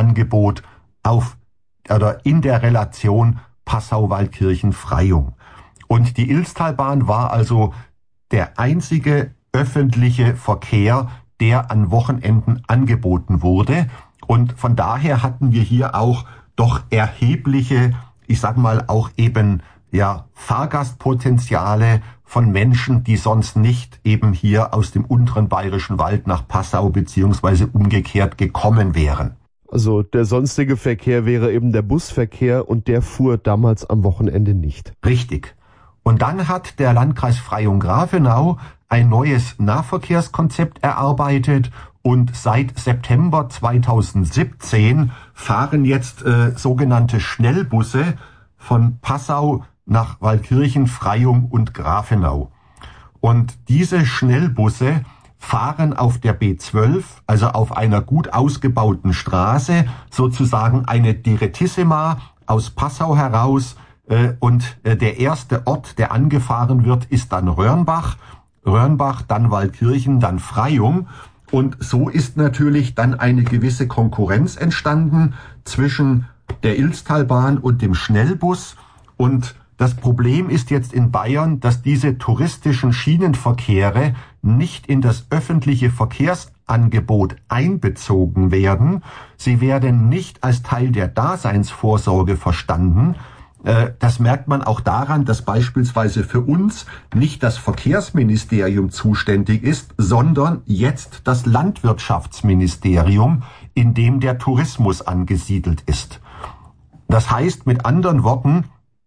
Verkehrsangebot auf oder in der Relation Passau-Waldkirchen-Freyung. Und die Ilztalbahn war also der einzige öffentliche Verkehr, der an Wochenenden angeboten wurde. Und von daher hatten wir hier auch doch erhebliche, ich sag mal auch eben ja Fahrgastpotenziale von Menschen, die sonst nicht eben hier aus dem unteren Bayerischen Wald nach Passau beziehungsweise umgekehrt gekommen wären. Also der sonstige Verkehr wäre eben der Busverkehr und der fuhr damals am Wochenende nicht. Richtig. Und dann hat der Landkreis Freyung-Grafenau ein neues Nahverkehrskonzept erarbeitet und seit September zweitausendsiebzehn fahren jetzt äh, sogenannte Schnellbusse von Passau nach Waldkirchen, Freyung und Grafenau. Und diese Schnellbusse fahren auf der B zwölf, also auf einer gut ausgebauten Straße, sozusagen eine Direttissima aus Passau heraus. Und der erste Ort, der angefahren wird, ist dann Röhrnbach. Röhrnbach, dann Waldkirchen, dann Freyung. Und so ist natürlich dann eine gewisse Konkurrenz entstanden zwischen der Ilztalbahn und dem Schnellbus. Und das Problem ist jetzt in Bayern, dass diese touristischen Schienenverkehre nicht in das öffentliche Verkehrsangebot einbezogen werden. Sie werden nicht als Teil der Daseinsvorsorge verstanden. Das merkt man auch daran, dass beispielsweise für uns nicht das Verkehrsministerium zuständig ist, sondern jetzt das Landwirtschaftsministerium, in dem der Tourismus angesiedelt ist. Das heißt mit anderen Worten,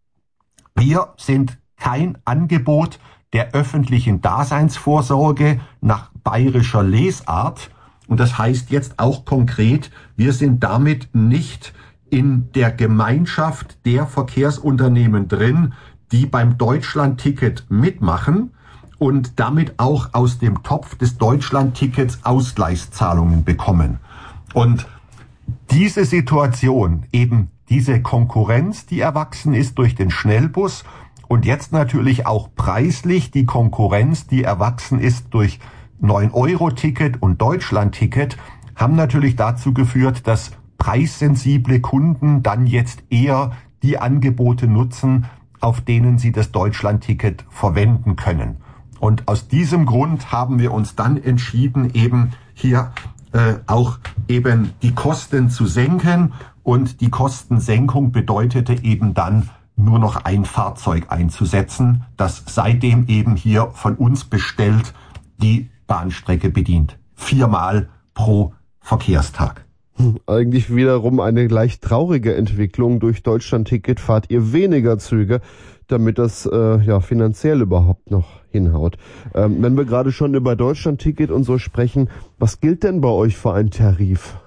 wir sind kein Angebot der öffentlichen Daseinsvorsorge nach bayerischer Lesart. Und das heißt jetzt auch konkret, wir sind damit nicht in der Gemeinschaft der Verkehrsunternehmen drin, die beim Deutschlandticket mitmachen und damit auch aus dem Topf des Deutschlandtickets Ausgleichszahlungen bekommen. Und diese Situation, eben diese Konkurrenz, die erwachsen ist durch den Schnellbus und jetzt natürlich auch preislich die Konkurrenz, die erwachsen ist durch neun Euro Ticket und Deutschlandticket, haben natürlich dazu geführt, dass preissensible Kunden dann jetzt eher die Angebote nutzen, auf denen sie das Deutschlandticket verwenden können. Und aus diesem Grund haben wir uns dann entschieden, eben hier äh, auch eben die Kosten zu senken. Und die Kostensenkung bedeutete eben dann nur noch ein Fahrzeug einzusetzen, das seitdem eben hier von uns bestellt die Bahnstrecke bedient. Viermal pro Verkehrstag. Eigentlich wiederum eine leicht traurige Entwicklung. Durch Deutschlandticket fahrt ihr weniger Züge, damit das äh, ja finanziell überhaupt noch hinhaut. Ähm, wenn wir gerade schon über Deutschlandticket und so sprechen, was gilt denn bei euch für einen Tarif?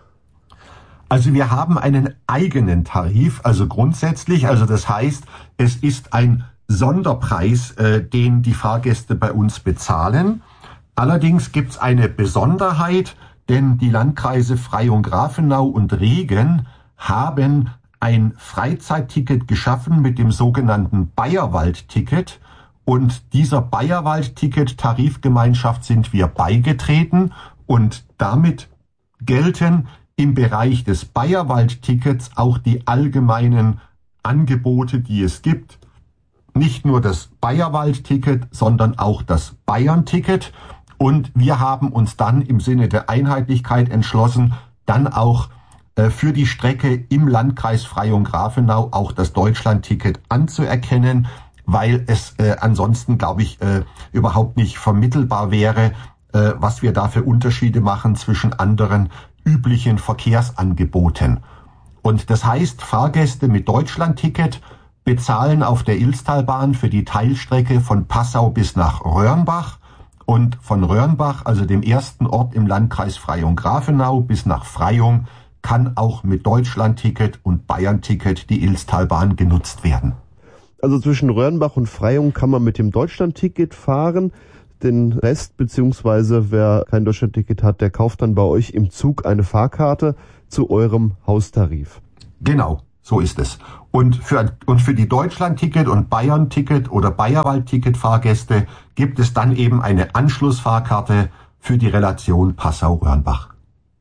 Also wir haben einen eigenen Tarif, also grundsätzlich, also das heißt, es ist ein Sonderpreis, äh, den die Fahrgäste bei uns bezahlen. Allerdings gibt's eine Besonderheit, denn die Landkreise Freyung-Grafenau und Regen haben ein Freizeitticket geschaffen mit dem sogenannten Bayerwald-Ticket. Und dieser Bayerwald-Ticket-Tarifgemeinschaft sind wir beigetreten und damit gelten im Bereich des Bayerwald-Tickets auch die allgemeinen Angebote, die es gibt. Nicht nur das Bayerwald-Ticket, sondern auch das Bayern-Ticket. Und wir haben uns dann im Sinne der Einheitlichkeit entschlossen, dann auch äh, für die Strecke im Landkreis Freyung-Grafenau auch das Deutschlandticket anzuerkennen, weil es äh, ansonsten, glaube ich, äh, überhaupt nicht vermittelbar wäre, äh, was wir da für Unterschiede machen zwischen anderen üblichen Verkehrsangeboten. Und das heißt, Fahrgäste mit Deutschlandticket bezahlen auf der Ilztalbahn für die Teilstrecke von Passau bis nach Röhrnbach und von Röhrnbach, also dem ersten Ort im Landkreis Freyung-Grafenau, bis nach Freyung kann auch mit Deutschlandticket und Bayern-Ticket die Ilztalbahn genutzt werden. Also zwischen Röhrnbach und Freyung kann man mit dem Deutschlandticket fahren. Den Rest, beziehungsweise wer kein Deutschlandticket hat, der kauft dann bei euch im Zug eine Fahrkarte zu eurem Haustarif. Genau, so ist es. Und für, und für die Deutschlandticket und Bayern-Ticket oder Bayerwald-Ticket-Fahrgäste gibt es dann eben eine Anschlussfahrkarte für die Relation Passau-Röhrnbach.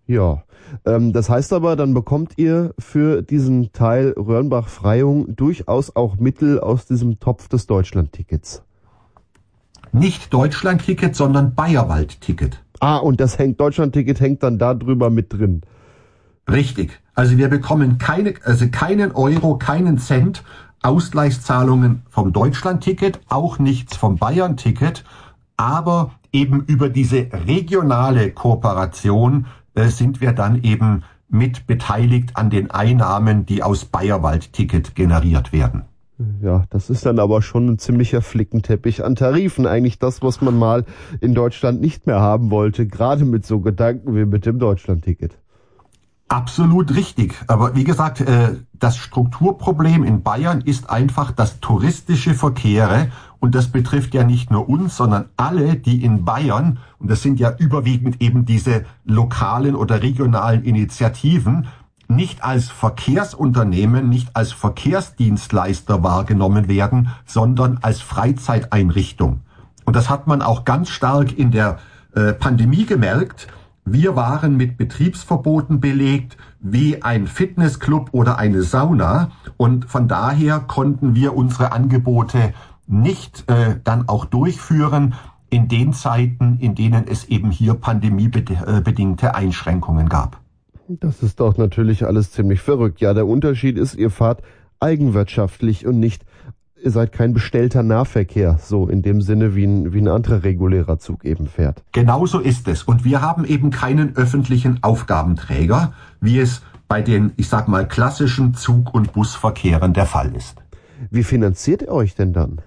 Ja, ähm, das heißt aber, dann bekommt ihr für diesen Teil Röhrnbach-Freyung durchaus auch Mittel aus diesem Topf des Deutschland-Tickets. Nicht Deutschland-Ticket, sondern Bayerwald-Ticket. Ah, und das hängt, Deutschland-Ticket hängt dann da drüber mit drin. Richtig. Also wir bekommen keine, also keinen Euro, keinen Cent Ausgleichszahlungen vom Deutschland-Ticket, auch nichts vom Bayern-Ticket, aber eben über diese regionale Kooperation äh, sind wir dann eben mit beteiligt an den Einnahmen, die aus Bayerwald-Ticket generiert werden. Ja, das ist dann aber schon ein ziemlicher Flickenteppich an Tarifen. Eigentlich das, was man mal in Deutschland nicht mehr haben wollte, gerade mit so Gedanken wie mit dem Deutschland-Ticket. Absolut richtig. Aber wie gesagt, das Strukturproblem in Bayern ist einfach, dass touristische Verkehre, und das betrifft ja nicht nur uns, sondern alle, die in Bayern, und das sind ja überwiegend eben diese lokalen oder regionalen Initiativen, nicht als Verkehrsunternehmen, nicht als Verkehrsdienstleister wahrgenommen werden, sondern als Freizeiteinrichtung. Und das hat man auch ganz stark in der äh, Pandemie gemerkt. Wir waren mit Betriebsverboten belegt, wie ein Fitnessclub oder eine Sauna. Und von daher konnten wir unsere Angebote nicht äh, dann auch durchführen in den Zeiten, in denen es eben hier pandemiebedingte Einschränkungen gab. Das ist doch natürlich alles ziemlich verrückt. Ja, der Unterschied ist, ihr fahrt eigenwirtschaftlich und nicht, ihr seid kein bestellter Nahverkehr, so in dem Sinne, wie ein, wie ein anderer regulärer Zug eben fährt. Genauso ist es. Und wir haben eben keinen öffentlichen Aufgabenträger, wie es bei den, ich sag mal, klassischen Zug- und Busverkehren der Fall ist. Wie finanziert ihr euch denn dann?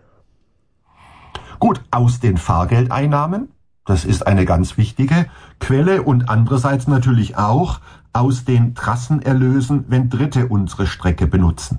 Gut, aus den Fahrgeldeinnahmen. Das ist eine ganz wichtige Quelle und andererseits natürlich auch aus den Trassenerlösen, wenn Dritte unsere Strecke benutzen.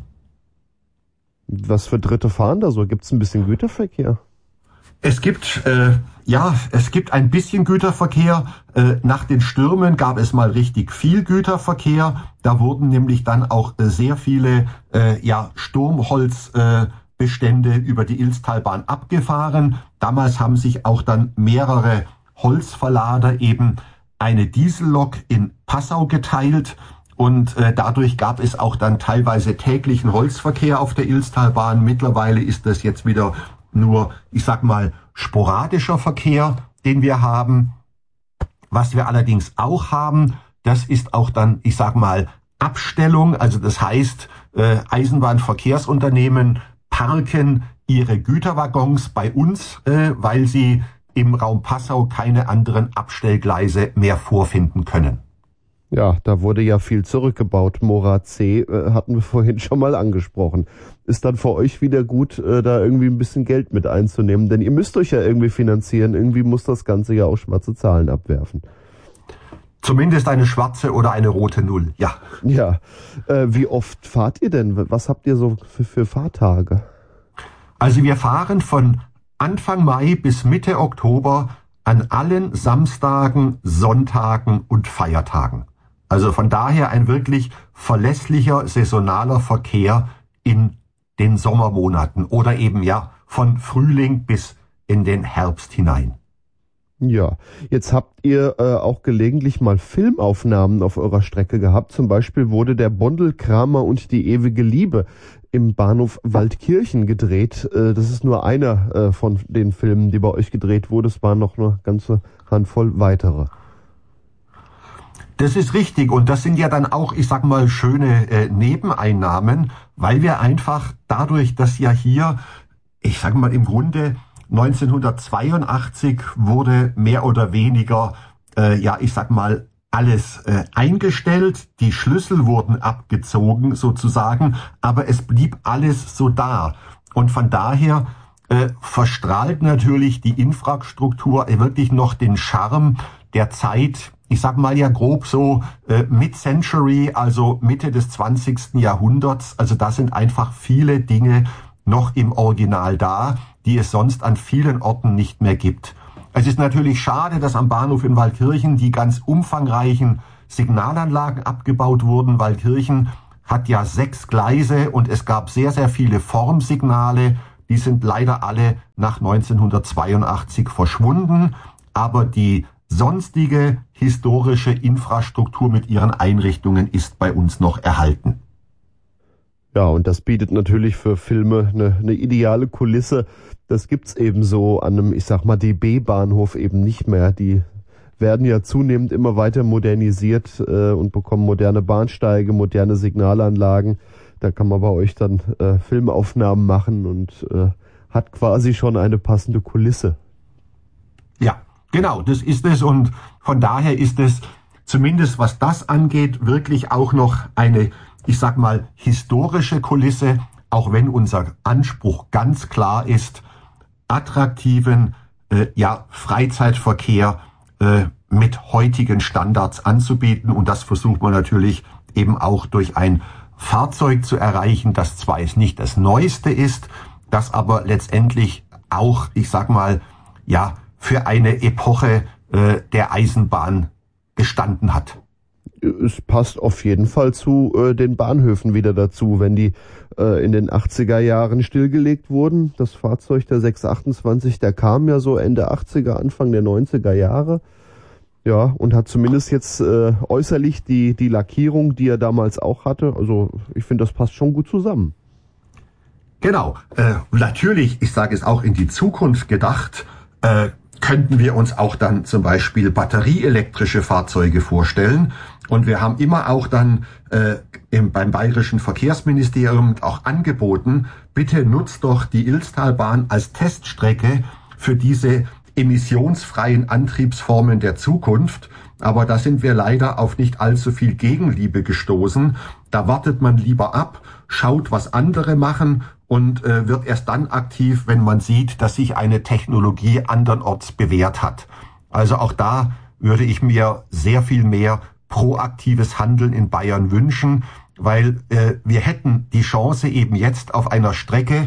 Was für Dritte fahren da so? Gibt es ein bisschen Güterverkehr? Es gibt, äh, ja, es gibt ein bisschen Güterverkehr. Äh, nach den Stürmen gab es mal richtig viel Güterverkehr. Da wurden nämlich dann auch äh, sehr viele, äh, ja, Sturmholz, äh, Bestände über die Ilztalbahn abgefahren. Damals haben sich auch dann mehrere Holzverlader eben eine Diesellok in Passau geteilt und äh, dadurch gab es auch dann teilweise täglichen Holzverkehr auf der Ilztalbahn. Mittlerweile ist das jetzt wieder nur, ich sag mal, sporadischer Verkehr, den wir haben. Was wir allerdings auch haben, das ist auch dann, ich sag mal, Abstellung. Also das heißt, äh, Eisenbahnverkehrsunternehmen parken ihre Güterwaggons bei uns, äh, weil sie im Raum Passau keine anderen Abstellgleise mehr vorfinden können. Ja, da wurde ja viel zurückgebaut. Mora C äh, hatten wir vorhin schon mal angesprochen. Ist dann für euch wieder gut, äh, da irgendwie ein bisschen Geld mit einzunehmen? Denn ihr müsst euch ja irgendwie finanzieren. Irgendwie muss das Ganze ja auch schwarze Zahlen abwerfen. Zumindest eine schwarze oder eine rote Null, ja. Ja, äh, wie oft fahrt ihr denn? Was habt ihr so für, für Fahrtage? Also wir fahren von Anfang Mai bis Mitte Oktober an allen Samstagen, Sonntagen und Feiertagen. Also von daher ein wirklich verlässlicher, saisonaler Verkehr in den Sommermonaten oder eben ja von Frühling bis in den Herbst hinein. Ja, jetzt habt ihr äh, auch gelegentlich mal Filmaufnahmen auf eurer Strecke gehabt. Zum Beispiel wurde der Bondelkramer und die ewige Liebe im Bahnhof Waldkirchen gedreht. Äh, das ist nur einer äh, von den Filmen, die bei euch gedreht wurde. Es waren noch eine ganze Handvoll weitere. Das ist richtig und das sind ja dann auch, ich sag mal, schöne äh, Nebeneinnahmen, weil wir einfach dadurch, dass ja hier, ich sag mal, im Grunde neunzehnhundertzweiundachtzig wurde mehr oder weniger, äh, ja, ich sag mal, alles äh, eingestellt. Die Schlüssel wurden abgezogen sozusagen, aber es blieb alles so da. Und von daher äh, verstrahlt natürlich die Infrastruktur äh, wirklich noch den Charme der Zeit, ich sag mal ja grob so äh, Mid-Century, also Mitte des zwanzigsten Jahrhunderts. Also da sind einfach viele Dinge noch im Original da, die es sonst an vielen Orten nicht mehr gibt. Es ist natürlich schade, dass am Bahnhof in Waldkirchen die ganz umfangreichen Signalanlagen abgebaut wurden. Waldkirchen hat ja sechs Gleise und es gab sehr, sehr viele Formsignale. Die sind leider alle nach neunzehnhundertzweiundachtzig verschwunden. Aber die sonstige historische Infrastruktur mit ihren Einrichtungen ist bei uns noch erhalten. Ja, und das bietet natürlich für Filme eine, eine ideale Kulisse. Das gibt's eben so an einem, ich sag mal, D B-Bahnhof eben nicht mehr. Die werden ja zunehmend immer weiter modernisiert äh, und bekommen moderne Bahnsteige, moderne Signalanlagen. Da kann man bei euch dann äh, Filmaufnahmen machen und äh, hat quasi schon eine passende Kulisse. Ja, genau, das ist es, und von daher ist es zumindest, was das angeht, wirklich auch noch eine, ich sag mal, historische Kulisse, auch wenn unser Anspruch ganz klar ist, attraktiven äh, ja, Freizeitverkehr äh, mit heutigen Standards anzubieten, und das versucht man natürlich eben auch durch ein Fahrzeug zu erreichen, das zwar jetzt nicht das Neueste ist, das aber letztendlich auch, ich sag mal, ja, für eine Epoche äh, der Eisenbahn gestanden hat. Es passt auf jeden Fall zu äh, den Bahnhöfen wieder dazu, wenn die äh, in den achtziger Jahren stillgelegt wurden. Das Fahrzeug der sechs achtundzwanzig, der kam ja so Ende achtziger, Anfang der neunziger Jahre. Ja, und hat zumindest jetzt äh, äußerlich die, die Lackierung, die er damals auch hatte. Also ich finde, das passt schon gut zusammen. Genau. Äh, natürlich, ich sage es auch in die Zukunft gedacht, äh, könnten wir uns auch dann zum Beispiel batterieelektrische Fahrzeuge vorstellen. Und wir haben immer auch dann äh, im, beim Bayerischen Verkehrsministerium auch angeboten, bitte nutzt doch die Ilztalbahn als Teststrecke für diese emissionsfreien Antriebsformen der Zukunft. Aber da sind wir leider auf nicht allzu viel Gegenliebe gestoßen. Da wartet man lieber ab, schaut, was andere machen, und äh, wird erst dann aktiv, wenn man sieht, dass sich eine Technologie andernorts bewährt hat. Also auch da würde ich mir sehr viel mehr proaktives Handeln in Bayern wünschen, weil äh, wir hätten die Chance eben jetzt auf einer Strecke,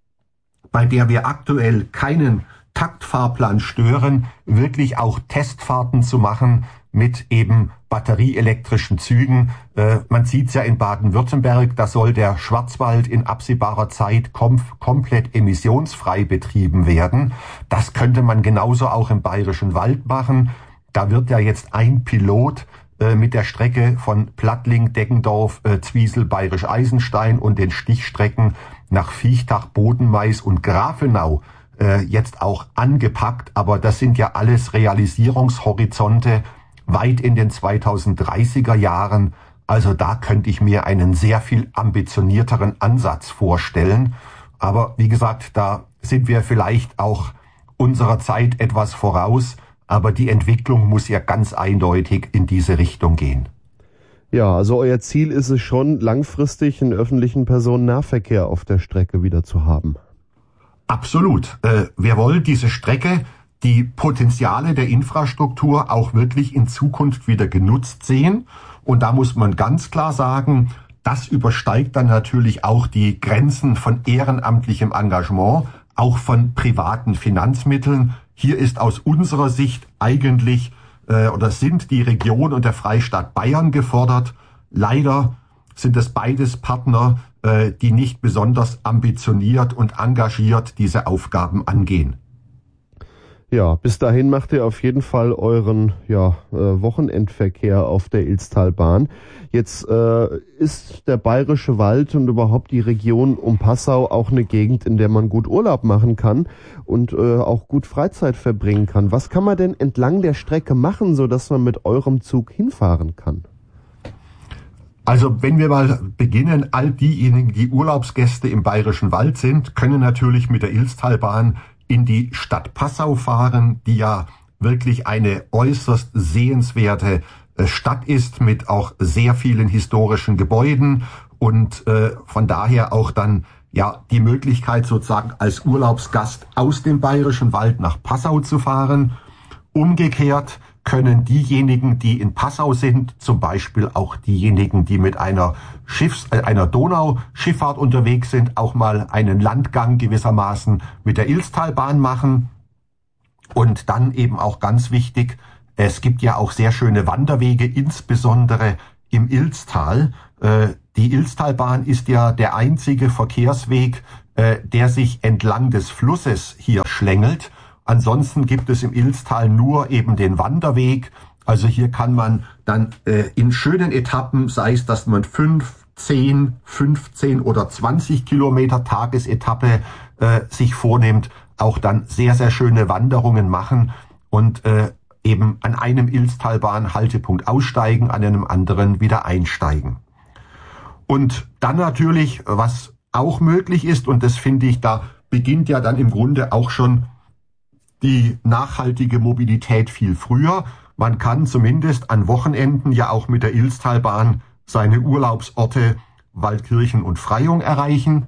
bei der wir aktuell keinen Taktfahrplan stören, wirklich auch Testfahrten zu machen mit eben batterieelektrischen Zügen. Äh, man sieht es ja in Baden-Württemberg, da soll der Schwarzwald in absehbarer Zeit kom- komplett emissionsfrei betrieben werden. Das könnte man genauso auch im Bayerischen Wald machen. Da wird ja jetzt ein Pilot äh, mit der Strecke von Plattling, Deggendorf, äh, Zwiesel, Bayerisch Eisenstein und den Stichstrecken nach Viechtach, Bodenmais und Grafenau äh, jetzt auch angepackt. Aber das sind ja alles Realisierungshorizonte weit in den zweitausenddreißiger Jahren. Also da könnte ich mir einen sehr viel ambitionierteren Ansatz vorstellen. Aber wie gesagt, da sind wir vielleicht auch unserer Zeit etwas voraus. Aber die Entwicklung muss ja ganz eindeutig in diese Richtung gehen. Ja, also euer Ziel ist es schon, langfristig einen öffentlichen Personennahverkehr auf der Strecke wieder zu haben. Absolut. Äh, wir wollen diese Strecke, die Potenziale der Infrastruktur auch wirklich in Zukunft wieder genutzt sehen. Und da muss man ganz klar sagen, das übersteigt dann natürlich auch die Grenzen von ehrenamtlichem Engagement, auch von privaten Finanzmitteln. Hier ist aus unserer Sicht eigentlich äh, oder sind die Region und der Freistaat Bayern gefordert. Leider sind es beides Partner, äh, die nicht besonders ambitioniert und engagiert diese Aufgaben angehen. Ja, bis dahin macht ihr auf jeden Fall euren ja, äh, Wochenendverkehr auf der Ilztalbahn. Jetzt äh, ist der Bayerische Wald und überhaupt die Region um Passau auch eine Gegend, in der man gut Urlaub machen kann und äh, auch gut Freizeit verbringen kann. Was kann man denn entlang der Strecke machen, sodass man mit eurem Zug hinfahren kann? Also wenn wir mal beginnen, all diejenigen, die Urlaubsgäste im Bayerischen Wald sind, können natürlich mit der Ilztalbahn in die Stadt Passau fahren, die ja wirklich eine äußerst sehenswerte Stadt ist mit auch sehr vielen historischen Gebäuden und äh, von daher auch dann ja die Möglichkeit sozusagen als Urlaubsgast aus dem Bayerischen Wald nach Passau zu fahren. Umgekehrt können diejenigen, die in Passau sind, zum Beispiel auch diejenigen, die mit einer Schiffs-, äh, einer Donauschifffahrt unterwegs sind, auch mal einen Landgang gewissermaßen mit der Ilztalbahn machen. Und dann eben auch ganz wichtig, es gibt ja auch sehr schöne Wanderwege, insbesondere im Ilztal. Äh, die Ilztalbahn ist ja der einzige Verkehrsweg, äh, der sich entlang des Flusses hier schlängelt. Ansonsten gibt es im Ilztal nur eben den Wanderweg. Also hier kann man dann äh, in schönen Etappen, sei es, dass man fünf, zehn, fünfzehn oder zwanzig Kilometer Tagesetappe äh, sich vornimmt, auch dann sehr, sehr schöne Wanderungen machen und äh, eben an einem Ilztalbahn-Haltepunkt aussteigen, an einem anderen wieder einsteigen. Und dann natürlich, was auch möglich ist, und das finde ich, da beginnt ja dann im Grunde auch schon die nachhaltige Mobilität viel früher. Man kann zumindest an Wochenenden ja auch mit der Ilztalbahn seine Urlaubsorte Waldkirchen und Freyung erreichen.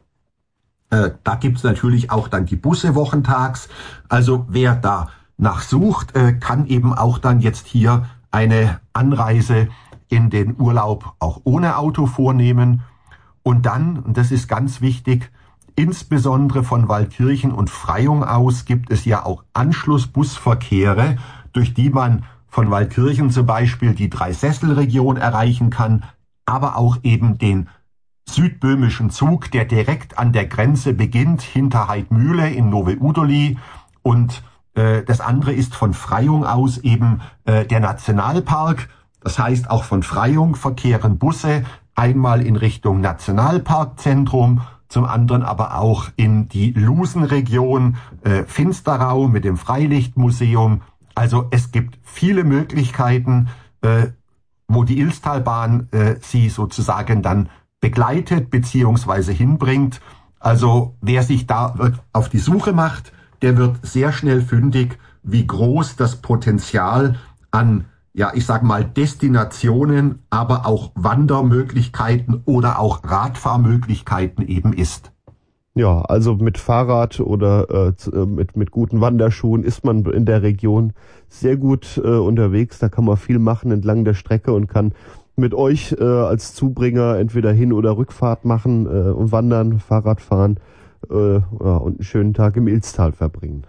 Äh, da gibt's natürlich auch dann die Busse wochentags. Also wer da nachsucht, äh, kann eben auch dann jetzt hier eine Anreise in den Urlaub auch ohne Auto vornehmen. Und dann, und das ist ganz wichtig, insbesondere von Waldkirchen und Freyung aus gibt es ja auch Anschlussbusverkehre, durch die man von Waldkirchen zum Beispiel die Dreisesselregion erreichen kann, aber auch eben den südböhmischen Zug, der direkt an der Grenze beginnt, hinter Heidmühle in Nowe Udoli. Und äh, das andere ist von Freyung aus eben äh, der Nationalpark. Das heißt, auch von Freyung verkehren Busse einmal in Richtung Nationalparkzentrum, zum anderen aber auch in die Lusenregion äh, Finsterau mit dem Freilichtmuseum. Also es gibt viele Möglichkeiten, äh, wo die Ilztalbahn äh, sie sozusagen dann begleitet beziehungsweise hinbringt. Also wer sich da auf die Suche macht, der wird sehr schnell fündig, wie groß das Potenzial an, ja, ich sag mal, Destinationen, aber auch Wandermöglichkeiten oder auch Radfahrmöglichkeiten eben ist. Ja, also mit Fahrrad oder äh, mit mit guten Wanderschuhen ist man in der Region sehr gut äh, unterwegs. Da kann man viel machen entlang der Strecke und kann mit euch äh, als Zubringer entweder Hin- oder Rückfahrt machen äh, und wandern, Fahrrad fahren äh, ja, und einen schönen Tag im Ilztal verbringen.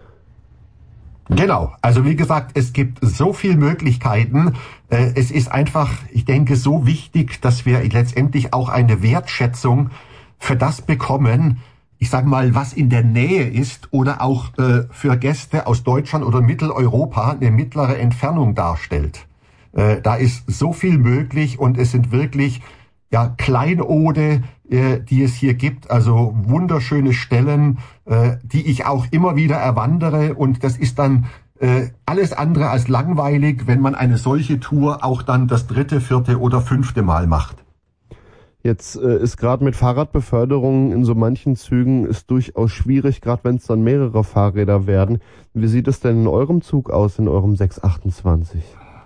Genau, also wie gesagt, es gibt so viele Möglichkeiten. Äh, es ist einfach, ich denke, so wichtig, dass wir letztendlich auch eine Wertschätzung für das bekommen, ich sage mal, was in der Nähe ist oder auch äh, für Gäste aus Deutschland oder Mitteleuropa eine mittlere Entfernung darstellt. Äh, da ist so viel möglich und es sind wirklich ja Kleinode, äh, die es hier gibt, also wunderschöne Stellen, äh, die ich auch immer wieder erwandere, und das ist dann äh, alles andere als langweilig, wenn man eine solche Tour auch dann das dritte, vierte oder fünfte Mal macht. Jetzt äh, ist gerade mit Fahrradbeförderung in so manchen Zügen ist durchaus schwierig, gerade wenn es dann mehrere Fahrräder werden. Wie sieht es denn in eurem Zug aus, in eurem sechs achtundzwanzig?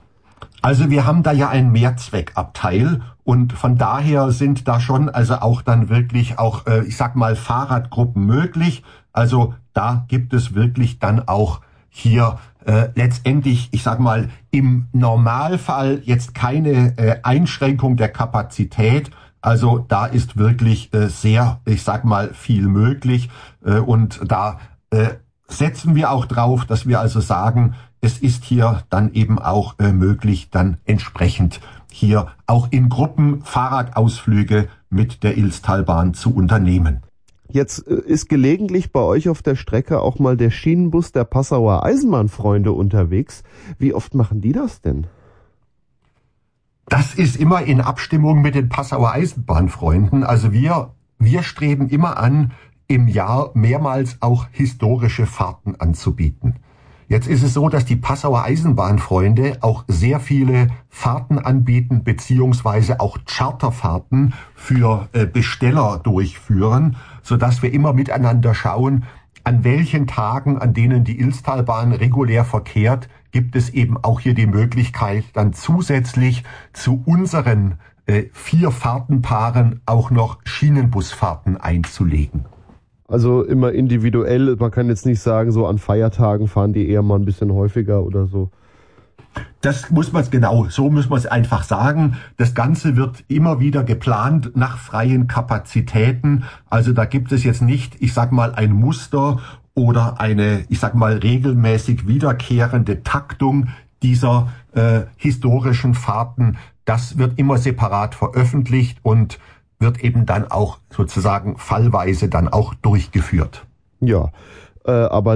Also wir haben da ja ein Mehrzweckabteil und von daher sind da schon also auch dann wirklich auch, äh, ich sag mal, Fahrradgruppen möglich. Also da gibt es wirklich dann auch hier äh, letztendlich, ich sag mal, im Normalfall jetzt keine äh, Einschränkung der Kapazität. Also da ist wirklich äh, sehr, ich sag mal, viel möglich äh, und da äh, setzen wir auch drauf, dass wir also sagen, es ist hier dann eben auch äh, möglich, dann entsprechend hier auch in Gruppen Fahrradausflüge mit der Ilztalbahn zu unternehmen. Jetzt äh, ist gelegentlich bei euch auf der Strecke auch mal der Schienenbus der Passauer Eisenbahnfreunde unterwegs. Wie oft machen die das denn? Das ist immer in Abstimmung mit den Passauer Eisenbahnfreunden. Also wir, wir streben immer an, im Jahr mehrmals auch historische Fahrten anzubieten. Jetzt ist es so, dass die Passauer Eisenbahnfreunde auch sehr viele Fahrten anbieten, beziehungsweise auch Charterfahrten für äh, Besteller durchführen, sodass wir immer miteinander schauen, an welchen Tagen, an denen die Ilztalbahn regulär verkehrt, gibt es eben auch hier die Möglichkeit, dann zusätzlich zu unseren äh, vier Fahrtenpaaren auch noch Schienenbusfahrten einzulegen. Also immer individuell, man kann jetzt nicht sagen, so an Feiertagen fahren die eher mal ein bisschen häufiger oder so. Das muss man genau, so muss man es einfach sagen. Das Ganze wird immer wieder geplant nach freien Kapazitäten. Also da gibt es jetzt nicht, ich sag mal, ein Muster oder eine, ich sag mal, regelmäßig wiederkehrende Taktung dieser äh, historischen Fahrten. Das wird immer separat veröffentlicht und wird eben dann auch sozusagen fallweise dann auch durchgeführt. Ja, äh, aber